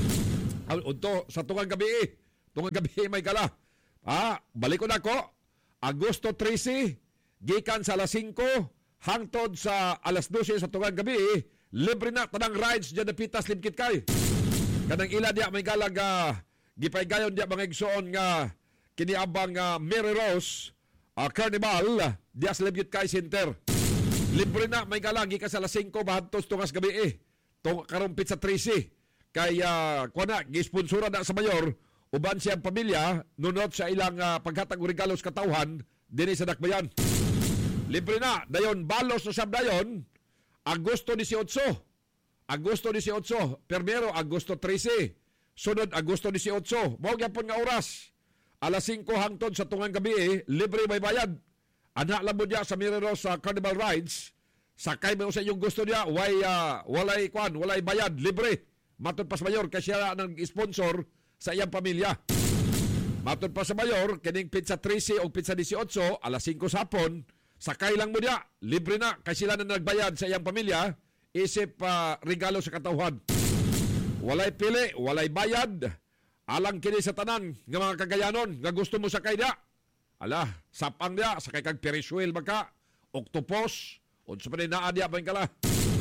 S23: Udto sa tungang gabi. Tungang gabi may gala. Ah, balik ko na ko. Agosto trese, gikan sa alas singko, hangtod sa alas dose sa tungang gabi, libre na tanang rides dyan na pitas Slim Kit Kay. Kanang ila diya may galag uh, gipaygayon diya mga igsoon nga kiniabang uh, Mary Rose uh, Carnival diya sa Slim Kit Kay Center. Libre na may galag gikan sa alas singko bahantos tungas gabi eh. Tung karumpit sa trese. Kay uh, kuana gisponsora na sa mayor uban siyang pamilya nunot sa ilang uh, paghatag og regalo sa katawhan dinhi sa Dakbayan. Libre na dayon balos na sab dayon Agosto eighteen. Agosto eighteen, Primero Agosto trese, sunod Agosto eighteen. Mao gyapon nga oras. Alas singko hangtod sa tungang gabi, eh, libre may bayad. Ana lang mo diya sa Mirror sa Carnival Rides. Sakay mo sa inyong gusto niya, way uh, walay kwan, walay bayad, libre. Matod pa sa mayor kasi siya nang sponsor sa iyang pamilya. Matod pa sa mayor, kining pizza trese o pizza eighteen, alas singko sa hapon, sakay lang mo diya, libre na kasi sila na nagbayad sa iyang pamilya. Isip uh, regalo sa katawhan. Walay pili, walay bayad. Alang kini sa tanan nga mga kagayanon nga gusto mo sakay dia. Ala, sapang dia, sakay kag Periswil magka, octopus, unsa pa ni naa dia bang kala.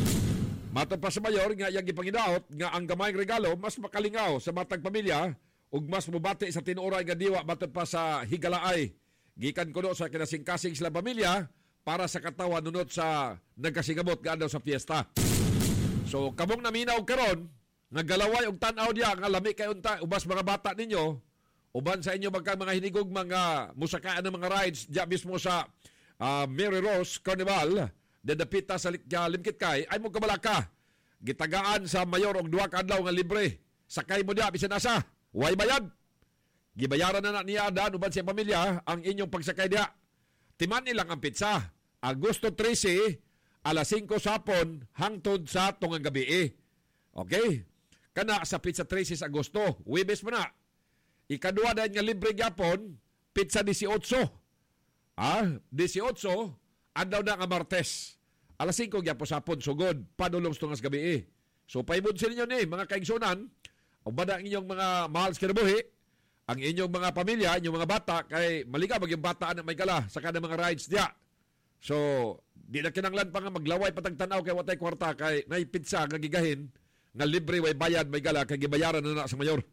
S23: Matod pa sa mayor nga iyang gipanginaot nga ang gamayng regalo mas makalingaw sa matag pamilya ug mas mubati sa tinuoray nga diwa matod pa sa Higalaay. Gikan kuno sa kinasingkasing sila pamilya para sa katawan nunot sa nagkasingamot nga daw sa fiesta. So, kamong naminaw karon nga galaway og tan-aw diya nga lami kay unta ubas mga bata ninyo, uban sa inyo magka mga hinigog mga musakaan ng mga rides diya mismo sa uh, Mary Rose Carnival, dedapita sa uh, Slim Kit Kay, ay mo kabalaka. Gitagaan sa mayor og duha ka adlaw nga libre. Sakay mo diya bisan asa, way bayad. Gibayaran na na niya daan uban sa pamilya ang inyong pagsakay diya. Timan nilang ang pizza. Agosto trese, alas singko sa hapon, hangtod sa tungang gabi. Okay? Kana sa pizza trese sa Agosto, Webes mo na. Ikadua dahil nga libre gyapon, pizza eighteen. Ah, eighteen, andaw na nga Martes. Alas singko gyapon sa hapon, sugod, padulong sa tungas gabi. So, paibod sa ninyo ni, mga kaigsunan, o ba na inyong mga mahal sa kinabuhi, ang inyong mga pamilya, inyong mga bata, kay malika maging bata na may gala sa kanang mga rides diya. So, di na kinanglan pa nga maglaway patagtanaw kay watay kwarta kay nay pizza nga gigahin nga libre way bayad may gala kay gibayaran na na sa mayor.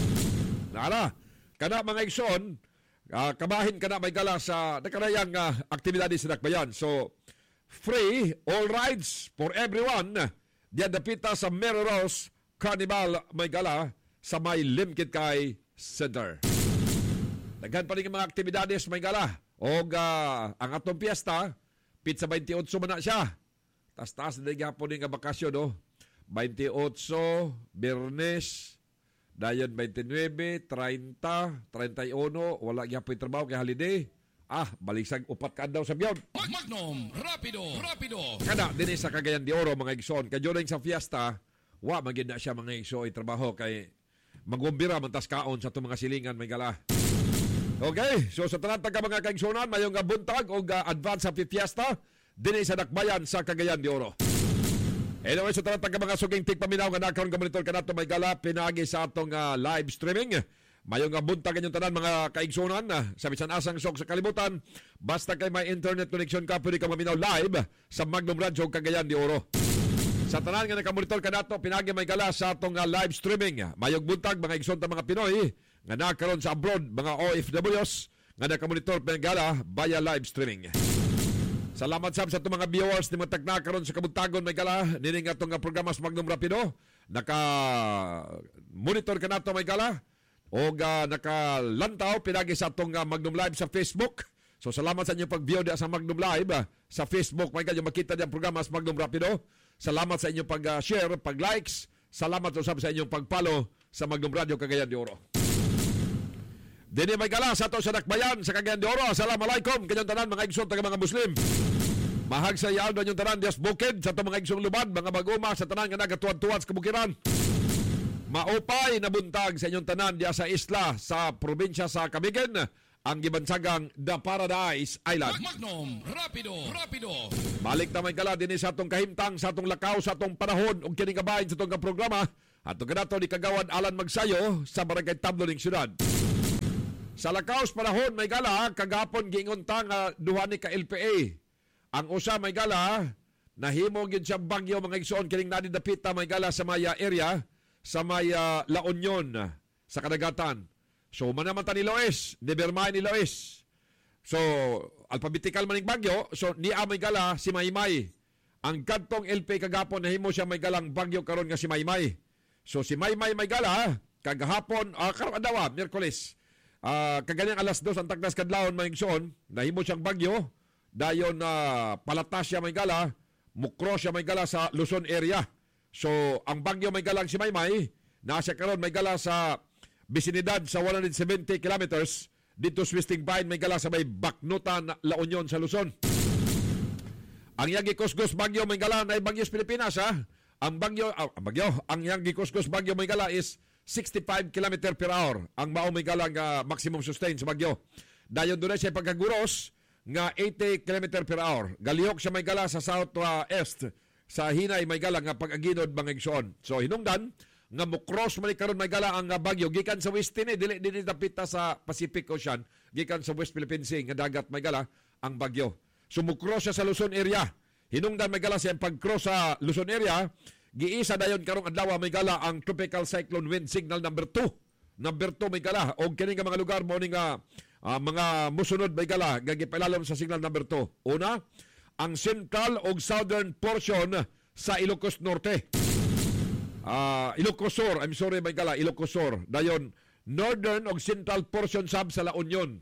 S23: Nara, kana mga igsoon, uh, kabahin kana may gala sa nakarayang uh, aktibidades sa Dakbayan. So, free all rides for everyone. Diyan dapita sa Mary Rose Carnival may gala sa may Slim Kit Kay Center. Daghan pa rin mga aktibidades may gala. O uh, ang atong piyesta, pizza twenty-eight man na siya. Tas-tas na gihapon nga bakasyon, no? twenty-eight, Biyernes, dayon twenty-nine, thirty, thirty-one, wala gihapon trabaho kay holiday. Ah, balisag upat ka daw sa biyon.
S15: Magnum, rapido, rapido.
S23: Kada din sa Cagayan de Oro mga igsoon, kay during sa fiesta, wa magid na siya mga igsoon trabaho kay magumbira man tas kaon sa itong mga silingan may gala. Okay, so sa tanan taga mga kaigsunan, mayong buntag o uh, advance sa fiesta din sa Dakbayan sa Cagayan de Oro. Anyway, sa tanan taga mga suging tigpaminaw nga nakaroon ka monitor ka nato may gala, pinagi sa atong uh, live streaming. Mayo nga buntag inyong tanan mga kaigsunan sa bisan asang sok sa kalibutan. Basta kay may internet connection ka, pwede ka maminaw live sa Magnum Radio Cagayan de Oro. Sa tanan nga nakamonitor ka nato, pinagi may gala sa atong uh, live streaming. Mayog buntag mga igsoon ta mga Pinoy nga nakaroon sa abroad, mga O F Ws nga nakamonitor pinagala via live streaming. Salamat sab sa itong mga viewers ni matag nakaroon sa kabuntagon may gala nining atong uh, programa sa Magnum Rapido. Naka monitor ka nato may gala o uh, nakalantaw pinagi sa itong uh, Magnum Live sa Facebook. So salamat sa inyong pag-view sa Magnum Live uh, sa Facebook. May kayo makita diyang programa sa Magnum Rapido. Salamat sa inyong pag-share, uh, pag-likes. Salamat usab sa inyong pag-follow sa Magnum Radio Cagayan de Oro. Dini may gala sa ito sa Dakbayan sa Cagayan de Oro. Assalamualaikum kanyang tanan mga igsoon taga mga Muslim. Mahag sa iyaan doon yung tanan Diyas Bukid sa ito mga igsoong lubad, mga baguma sa tanan nga nagatuwad-tuwad sa kabukiran. Maupay na buntag sa inyong tanan diya sa isla sa probinsya sa Camigen, ang gibansagang The Paradise Island.
S15: Magnum Rapido, Rapido.
S23: Balik na may kala din sa atong kahimtang, sa atong lakaw, sa atong panahon ug kini kabahin sa atong programa. At ug kanato ni Kagawad Alan Magsayo sa Barangay Tablo ning syudad. Sa lakaw sa panahon may gala kagapon giingon ta nga duha ni ka L P A. Ang usa may gala nahimo gyud siya bagyo mga igsoon kining nadidapita may gala sa Maya area sa may uh, La Union sa kadagatan. So manaman ta ni Lois, Nevermind ni Lois. So alphabetical maning bagyo, so ni may gala si Maymay. Ang kadtong L P kagapon nahimo siya may galang bagyo karon nga si Maymay. So si Maymay may gala kagahapon uh, karon adlaw Miyerkules. Uh, kaganyang alas dos ang tagdas kadlawon maning igsoon, nahimo siyang bagyo. Dayon na uh, palatas siya may gala, mukro siya may gala sa Luzon area. So, ang bagyo may galang si Maymay, nasa karon may gala sa bisinidad sa one hundred seventy kilometers dito sa Wisting Pine may gala sa may Baknutan, La Union sa Luzon. Ang Yagi Kuskus bagyo may gala na bagyo sa Pilipinas ha. Ang bagyo, ah, ang bagyo, ang Yagi Kuskus bagyo may gala is sixty-five kilometers per hour. Ang mao may gala nga maximum sustain sa bagyo. Dayon doon siya pagkaguros nga eighty kilometers per hour. Galihok siya may gala sa south-east. Sa hinay may gala nga pag-aginod mga igsoon. So hinungdan nga mo cross man karon may gala ang bagyo gikan sa west ni dili dinhi dapita sa Pacific Ocean, gikan sa West Philippine Sea nga dagat may gala ang bagyo. So mo cross siya sa Luzon area. Hinungdan may gala siya pag-cross sa Luzon area, giisa dayon karong adlaw may gala ang tropical cyclone wind signal number two. Number two may gala og kini nga mga lugar mo ni nga uh, mga musunod may gala nga gipalalom sa signal number two. Una, ang central o southern portion sa Ilocos Norte. Uh, Ilocos Sur, I'm sorry may gala, Ilocos Sur. Dayon, northern o central portion sab sa La Union.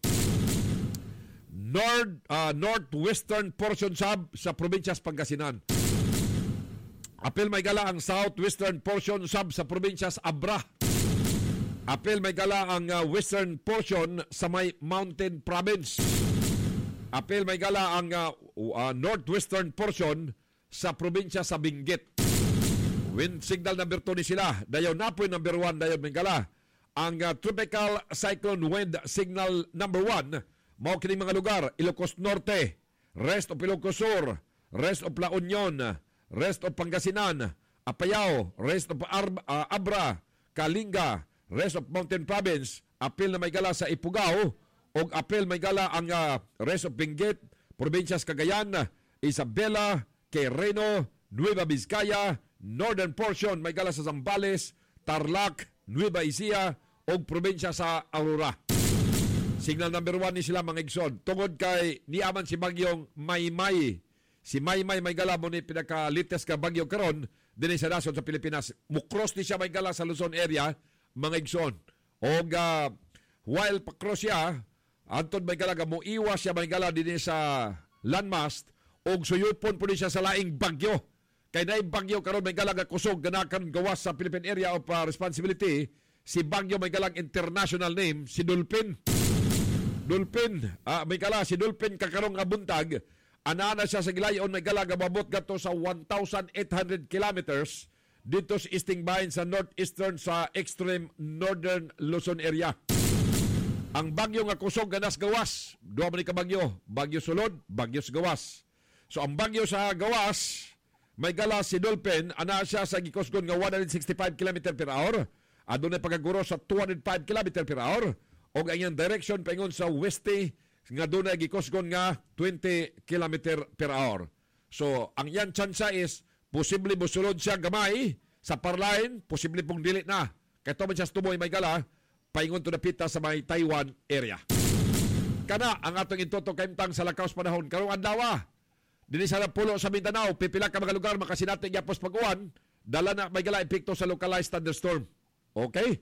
S23: North, uh, northwestern portion sab sa probinsyas Pangasinan. Apil may gala ang southwestern portion sab sa probinsyas Abra. Apil may gala ang uh, western portion sa may Mountain Province. Apil may gala ang uh, uh, northwestern portion sa probinsya sa Benguet. Wind signal number two ni sila. Dayon napoy number one dayon may gala. Ang uh, tropical cyclone wind signal number one mao kining mga lugar Ilocos Norte, rest of Ilocos Sur, rest of La Union, rest of Pangasinan, Apayao, rest of Ar- uh, Abra, Kalinga, rest of Mountain Province. Apil na may gala sa Ifugao og apil may gala ang uh, rest of Benguet, Provincias Cagayan, Isabela, Quirino, Nueva Vizcaya, northern portion may gala sa Zambales, Tarlac, Nueva Ecija og probinsya sa Aurora. Signal number one ni sila mga igsoon. Tungod kay niaman si bagyong Maymay. Si Maymay may gala mo ni pinaka-latest ka bagyo karon dinhi sa nasod sa Pilipinas. Mukros ni siya may gala sa Luzon area mga igsoon. Og uh, while pa-cross siya, antod may gala mo iwas siya may gala dinhi sa landmass og suyupon po ni siya sa laing bagyo. Kay naay bagyo karon may galang kusog ganakan gawas sa Philippine Area of uh, Responsibility. Si bagyo may galang international name si Dolphin. Dolphin, uh, may gala si Dolphin kakarong nga buntag, anana siya sa gilayon may gala gababot gato sa one thousand eight hundred kilometers dito sa Easting Bahin sa northeastern sa extreme northern Luzon area. Ang bagyo nga kusog ganas gawas, duha man ni ka bagyo, bagyo sulod, bagyo sa gawas. So ang bagyo sa gawas may gala si Dolphin, ana siya sa gikusgon nga one hundred sixty-five kilometers per hour. adunay pagaguro sa two hundred five kilometers per hour o ang iyang direction paingon sa weste nga dunay gikusgon nga twenty kilometers per hour. So ang iyang tsansa is posible mosulod siya gamay sa parline, posible pong dili na. Kaya to man siya tumoy may gala, paingon to napita sa may Taiwan area. Kana ang atong intuto kaimtang sa lakaws panahon karong adlaw. Dinhi sa pulo sa Mindanao, pipila ka mga lugar makasinati gyapos pag-uwan, dala na may gala epekto sa localized thunderstorm. Okay?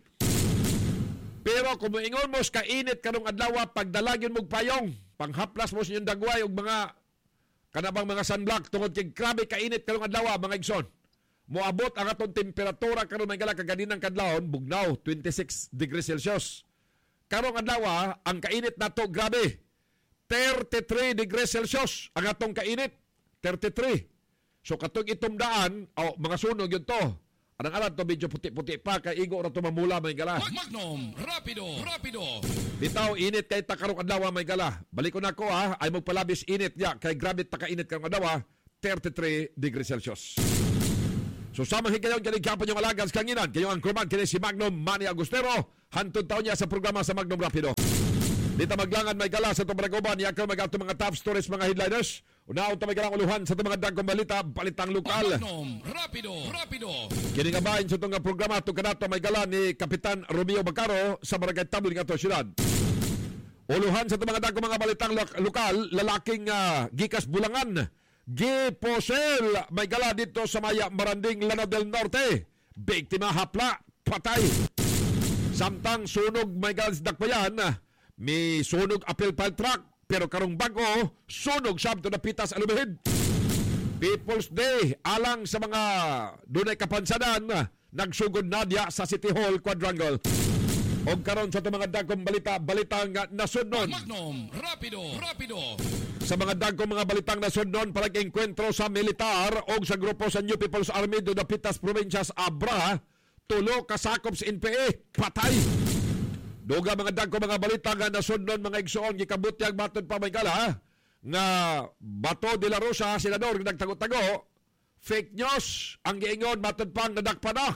S23: Pero kung moingon mo ka init karong adlaw, pagdalagyon mo payong, panghaplas mo sa inyong dagway og mga kanabang mga sunblock tungod kay grabe ka init karong adlaw mga igsoon. Moabot ang atong temperatura karon may gala kaganinang kadlawon bugnaw twenty-six degrees Celsius. Karong adlaw ang kainit nato grabe thirty-three degrees Celsius ang atong kainit thirty-three. So katong itumdaan oh, mga sunog yun to. Anang alam to medyo puti-puti pa kay igo ra to mamula may gala.
S15: Magnum Rapido Rapido.
S23: Bitaw init kay ta karong adlaw may gala. Balik ko nako ha ay magpalabis init ya kay grabe ta kainit karong adlaw thirty-three degrees Celsius. So samang higayon kini kapon yung alagas kanginan kayo ang kurban kini si Magnum Manny Agustero hantod taon niya sa programa sa Magnum Rapido. Dito maglangan may gala sa itong Baragoban niya ka mag-ato mga top stories mga headliners. Unaon ta may galang uluhan sa itong mga dagkong balita balitang lokal.
S15: Magnum Rapido Rapido.
S23: Kini nga bahin sa itong programa itong kanato may gala ni Kapitan Romeo Bacaro sa Barangay Tablo ng ato syudad. Uluhan sa itong mga dagkong mga balitang lokal lalaking uh, gikas Bulangan giposel may gala dito sa Maya Maranding, Lanao del Norte. Biktima hapla, patay. Samtang sunog may gala sa dakbayan, may sunog appeal file truck, pero karong bago, sunog sabto na pitas alumihid. People's Day, alang sa mga dunay kapansanan, nagsugod nadya sa City Hall Quadrangle. O karon sa itong mga dagkong balita, balitang nasunod.
S15: Magnum Rapido Rapido.
S23: Sa mga dagkong mga balitang nasunod, parang enkwentro sa militar o sa grupo sa New People's Army do Dapitas Provincias Abra, tulo kasakop sa N P A, patay. Duga mga dagkong mga balita nga nasunod mga igsoon, gikabutyag matod pa may gala, nga Bato de la Rosa, senador, nagtago-tago, fake news, ang giingon matod pang nadakpa na.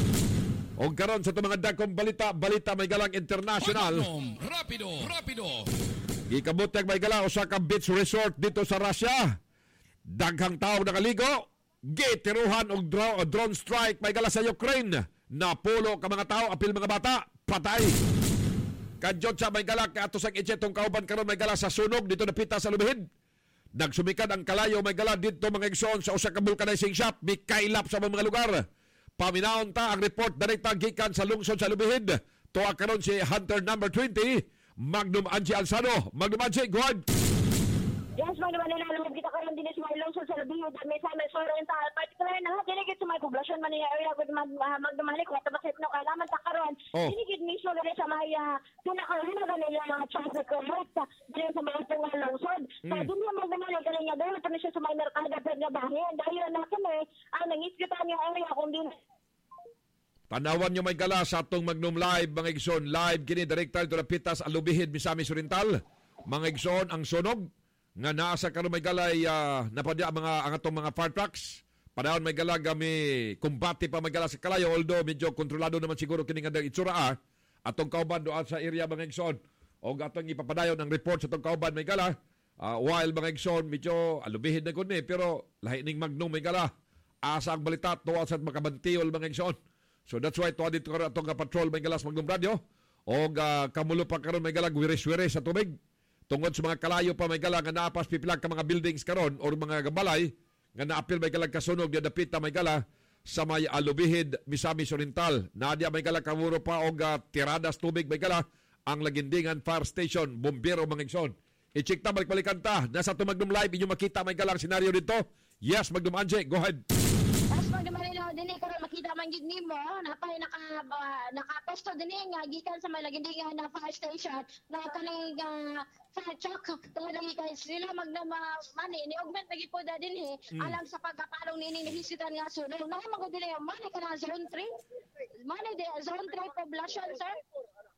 S23: O karon sa itong mga dagkong balita, balita may galang international.
S15: Magnum Rapido Rapido.
S23: Gikabutyag may gala usa ka beach resort dito sa Russia. Daghang tao nakaligo, gitiruhan og dro- drone strike may gala sa Ukraine. Napulo ka mga tao, apil mga bata, patay. Kadjot sa may gala kay ato sang itong kauban karon may gala sa sunog dito napita sa Lubihid. Nagsumikad ang kalayo may gala dito mga igsoon sa usa ka vulcanizing shop, may kailap sa mga lugar. Paminaon ta ang report direkta gikan sa lungsod sa Lubihid. Tuwa karon si Hunter number twenty, Magnum Angie Alzado. Magnum Angie, go ahead.
S2: Yes, Magnum Angie, alam kita karon din sa mga lungsod sa Lubihid at may sa may oriental. Particular na dinigit sa mga poblasyon man niya area with Magnum Angie kung tabasit no kalaman ta karon. Dinigit mismo gani sa mga pinakaroon na nila mga traffic route din sa mga mga lungsod. Sa din mo Magnum Angie gani nga daw pa siya sa mga merkado pero bahin dahil na kami ang nangiskitan niya area kung din
S23: Tanawan nyo may gala sa atong Magnum Live, mga igsoon. Live kini direkta ito na pitas Alubihid, Misamis Oriental. Mga igsoon, ang sunog nga naasa karon may gala ay uh, napadya mga ang atong mga fire trucks. Padahon may gala kami kumbati pa may gala sa kalayo, although medyo kontrolado naman siguro kini nga itsura ah. Atong kauban doon sa area mga igsoon. O atong ipapadayon ang report sa atong kauban may gala. Uh, while mga igsoon, medyo Alubihid na kundi, pero lahi ning Magnum may gala. Asa ang balita, tuwa sa makabantiol mga igsoon. So that's why tuwa dito karon atong patrol may galas Magnum Radio o uh, kamulo pa karon may galag wiris-wiris sa tubig tungod sa mga kalayo pa may galag nga naapas pipilag ka mga buildings karon or mga gambalay nga naapil may galag kasunog nga dapit ta may gala sa may Alubihid, Misamis Oriental. Nadia may galag kamuro pa og uh, tiradas tubig may gala ang Lagindingan Fire Station, bombero mga igsoon. I-check ta balik-balikan ta nasa to Magnum Live inyo makita may galang senaryo dito. Yes, Magnum Angie, go ahead.
S2: Yes, Magnum Angie, dili ko makita man gid nimo napay naka uh, nakaposto dinhi nga gikan sa may Lagindingan na fire station na kaning uh, fire truck tungod lagi kay sila Magnum uh, mani ni augment lagi po da dinhi mm. alam sa pagkapalong nini ni hisitan nga sunog na magod dili mani kana zone three mani de zone three population sir.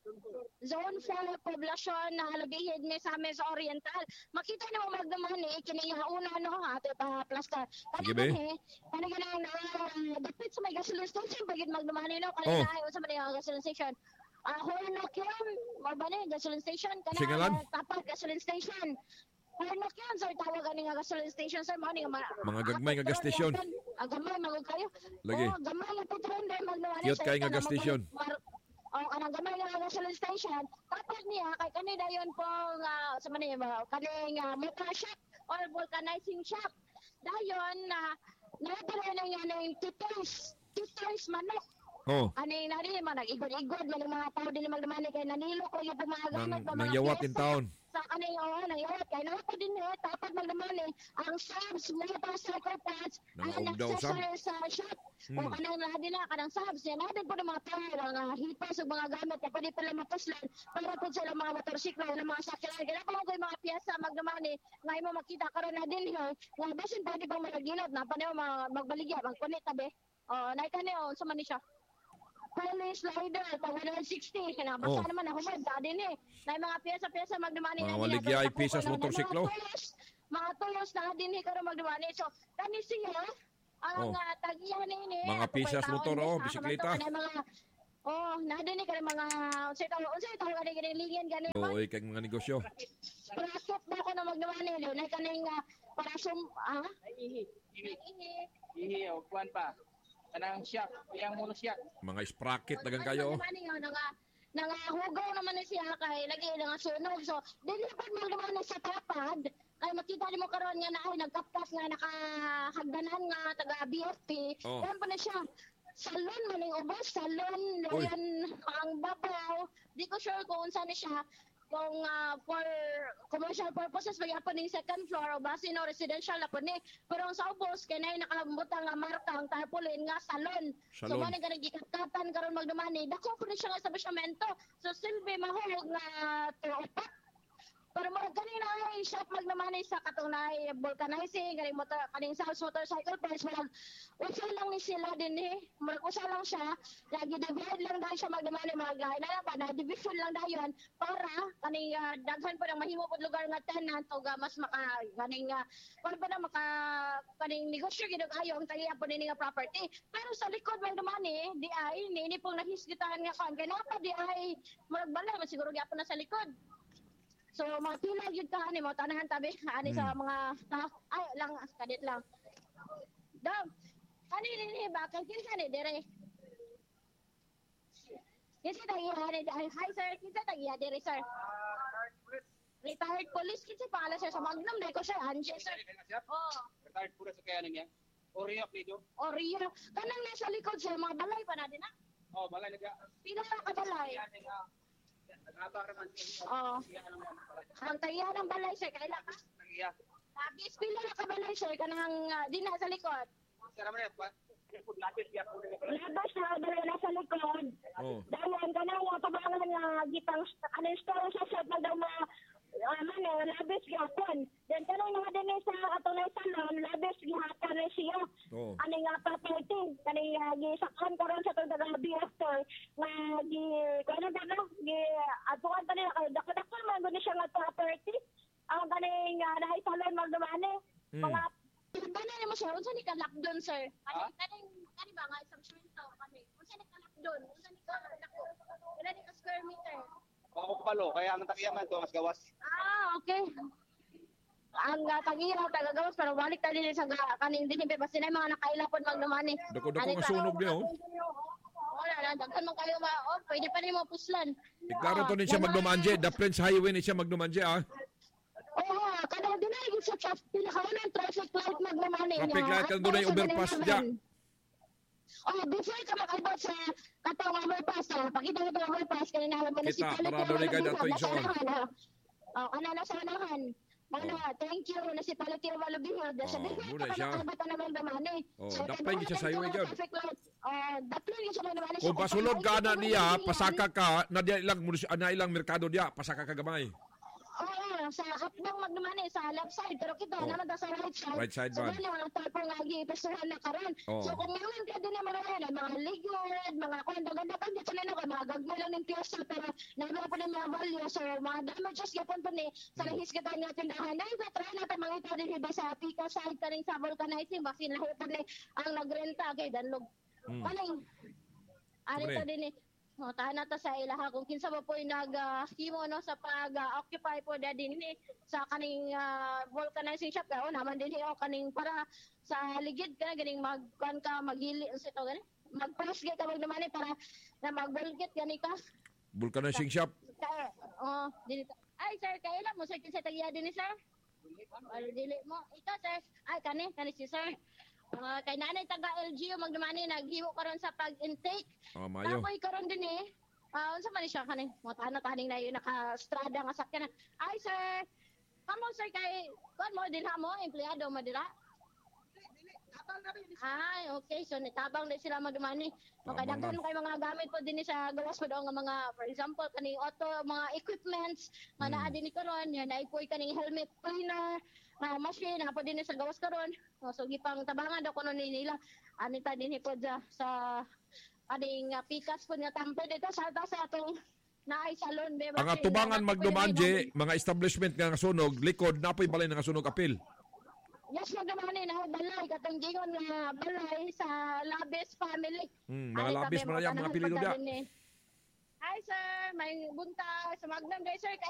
S2: Zone four poblasyon na halabihid ni sa amin sa Oriental. Makita na mo magdaman eh, kinihauna no, ato pa plaster.
S23: Sige ba?
S2: Kani ganang na, dapat sa may gasoline station, pagid magdaman no,
S23: Oh.
S2: kanina ay sa may gasoline station. Ah, Hornock yun, mabani, gasoline station.
S23: Singalan?
S2: Kana, tapat, gasoline station. Hornock yun, sir, tawag gani nga gasoline station, sir. Mga, mga,
S23: Mga gagmay nga gas station.
S2: Ah, gamay, mga kayo.
S23: Lagi.
S2: Oh, gamay, yung patron din, magdaman.
S23: Cute kayo nga gas station.
S2: O, kanang gamay nga gasoline station, tapat niya, kay kanina yun po, uh, sa mani, uh, kaning uh, motor shop or vulcanizing shop. Dayon, na, uh, nakatala na nga ng tutors, tutors manok.
S23: Oh.
S2: Ani na rin, mga nag-igod-igod, mga mga tao din magdamani, kay nanilo ko yung pumagamat.
S23: Nang, nang yawat in town.
S2: Sa kaning, oo, nang yawat, kay nakata din eh, tapat magdamani, ang subs, mga pa circle pads, ang
S23: Nang-og daw, Sam.
S2: accessories sa shop.
S23: Hmm.
S2: O kanang na din na, kanang subs, yan natin po ng mga tao, ang hipas o mga gamit, kaya pwede pala mapuslan, para po sila mga motorsiklo, mga sakyalan, kaya po ko yung mga piyesa magdamani, ngayon mo makita karon na din yun, nga basin pwede pang malagilot, na paano magbaligya, magpunit tabi. O, naikani o, sa mani siya. Police slider, pag one sixty, kinabasa
S23: Oh.
S2: naman na humad, sa din eh. Na yung mga piyesa-piyesa magdamani
S23: Mga
S2: na
S23: waligya ay pisas motorsiklo.
S2: Mga tuyos, mga tuyos na din eh, karon magdamani. So, kani siya, ang
S23: Oh.
S2: uh, tagiyan ni
S23: Mga pisas motor, oh, bisikleta.
S2: Mga, oh, na din eh, kani mga, unsay tawag, unsay tawag kani kani ligyan, kani ba?
S23: Oo, kay mga negosyo.
S2: Bracket ba ko na magdamani, no? Na kaning uh, para sum, ah?
S3: Ihi. Ihi. Ihi, o, kuwan pa. Kanang siyak, yang mulo siyak.
S23: Mga sprocket dagang kayo.
S2: Nangahugaw naman na siya kay lagi nga sunog. So, dili pag magdaman sa tapad, kay makita nimo karon nga na ay nagkapkas nga nakahagdanan nga taga B F P.
S23: Oh.
S2: Yan pa na siya. Salon man yung ubos, salon, yan ang babaw. Di ko sure kung unsa ni siya. Kung uh, for commercial purposes, magyapon ng second floor o basin o residential na po ni. Pero ang sa ubos, kaya na yung nakalambutang nga marka, ang tarpaulin nga salon.
S23: Salon.
S2: So, manang ganagikatatan karon magdumani. Dako po rin siya nga establishmento. So, silbi mahulog nga tuopat. Pero marag kanina ay shop magdumani sa katunay vulcanizing, galing motor, kaning South motorcycle place, marag usa lang ni sila din eh. Marag usa lang siya, lagi divide lang dahil siya magdumani, marag lahi na lang pa, na division lang dayon para kaning uh, daghan pa ng mahimo pod lugar nga tenant o uh, mas maka kaning uh, para pa na maka kaning negosyo gid ayo ang tagiya po nini nga property. Pero sa likod magdumani, di ay nini pong nahisgitahan nga kan kay napa di ay marag balay man siguro gyapon na sa likod. So, mga pila yun ka, ani mo, tanahan tabi, ani sa mga, ta, ay, lang, kadit lang. Dam, ani, nini, bakal, kinsa ni, dire. Kinsa tagiya, ani, hi, sir, kinsa tagiya, dire, sir. Retired police, kinsa pangalan, sir, sa Magnum, dahil ko, sir, Angie, sir. Oh.
S3: Retired police, kaya niya. Oriyo, Pido.
S2: Oriyo. Kanang nasa likod, sir, mga balay pa na din, ha?
S3: Oh, balay, nagya.
S2: Pila na ka balay? Oo. Ang tagiya ng balay, sir, kailan ka?
S3: Tagiya.
S2: Labis, pila na ka balay, sir, kanang uh, di na sa likod.
S3: Sara man yan, labis
S2: na balay na sa likod.
S23: Oh.
S2: Dahil kanang uh, tabangan nga gitang kanang store sa set na daw mga uh, ano, labis gihapon. Then kanang nga din sa atunay salon, labis gihapon na siya.
S23: Oh.
S2: Ano nga property, kanang uh, gisakhan karon sa tong dagang director nga gi kano ba no, gi atuan pa nila kay dako-dako man gud siya nga property. Ang kaning uh, nahay salon magdumani.
S23: Mm.
S2: Mga Bana ni mo siya, unsa ni ka lockdown, sir? Kaning kaning kani ba nga isang swinto kani. Unsa ni ka lockdown? Unsa ni ka nako? Wala ni ka square meter.
S3: Ako palo, kaya ang tagiya man to mas gawas.
S2: Ah, okay. Ang uh, tagira tagagawas pero balik ta din sa kaning dinhi pa sila mga nakailapon magdumani.
S23: Dako-dako nga sunog niya, oh.
S2: Wala na, daghan man kayo ba? Oh, pwede pa nimo puslan.
S23: Iklaro to ni siya magdumanje, the Prince Highway ni siya magdumanje, ah.
S2: Oo, kada dinay sa traffic pinakaunang traffic light magdumani.
S23: Traffic light kan doon ay overpass diya.
S2: Oh, before ka makabot sa katong overpass, pakita mo ang overpass kanina alam mo na si
S23: Kita, para doon ay kaya dato yung
S2: Oh, ano na sa unahan. Mana, thank you na si Palati Walubihod. Sa bigla
S23: muna
S2: ka
S23: siya.
S2: nakabata naman damani.
S23: Oh, daplay niya sa highway dyan.
S2: Oh, daplay niya sa damani.
S23: Kung pasulod ka na niya, pasaka ka, na dia ilang, na ilang merkado dia, pasaka ka gamay.
S2: Oo, sa hapdang magdumani sa left side pero kita
S23: Oh.
S2: naman ta sa right side.
S23: Right side
S2: so
S23: man.
S2: gani mga tapo nga gipesuhan na karon.
S23: Oh.
S2: So kung ngayon ka din naman na mga ligod, mga kwento ganda pa dito na ka mga gagmay lang ng piyesa pero naman pa ng mga value so mga damages gyapon pa ni sa lahis kita nga tindahan. Nay ba try na ta mga ito din iba sa Pico side kaning sa vulcanizing basin lahi pa ni ang nagrenta kay danlog.
S23: Mm.
S2: Kaning ari
S23: Pre.
S2: ta din ni no, tahan na ta sa ilaha kung kinsa ba po yung nag-himo no, sa pag-occupy po na din ni sa kaning uh, vulcanizing shop. O naman din o kaning para sa ligid ka ganing magkuan ka maghili sa ito gani. Mag-press ka mag naman para na mag-bulgit gani ka.
S23: Vulcanizing shop.
S2: Kaya, oh, dili ta. Ay sir, kailan mo sir kinsa tagiya din ni sir? Ay dili mo. Ito sir. Ay kani, kani si sir. Uh, kay nanay taga L G U magdumani naghimo karon sa pag-intake.
S23: Oh, mayo.
S2: Tapoy karon din eh. Ah, unsa man ni siya kaning mo tanan taning na yun naka-strada nga sakyan. Ay sir, kamo sir kay kon mo dinha mo empleyado mo dira? Ay, okay. So, nitabang na sila magdumani. Okay,
S23: Tama
S2: daghan
S23: na.
S2: kay mga gamit po din sa gawas po daw nga mga, for example, kaning auto, mga equipments, nga
S23: Mm.
S2: naa din ni karon, yan, naipoy kaning helmet cleaner, mga machine, nga po din sa gawas karon. Oh, so, gipang tabangan daw kuno ni nila. Anita din po dya sa aning uh, pikas po nga tampo dito sa ata sa atong naay salon. Be,
S23: Ang atubangan magdumanje, mga establishment nga nasunog, likod, napoy balay nga nasunog apil.
S2: Yes, magdumani na balay katong gingon nga balay sa Labis family.
S23: Hmm, mga
S2: Ay,
S23: labis
S2: tabi
S23: man
S2: mo,
S23: yan, mga
S2: tanahan
S23: apelido
S2: pagka
S23: diya.
S2: din eh. Hi sir, may bunta sa Magnum guys sir.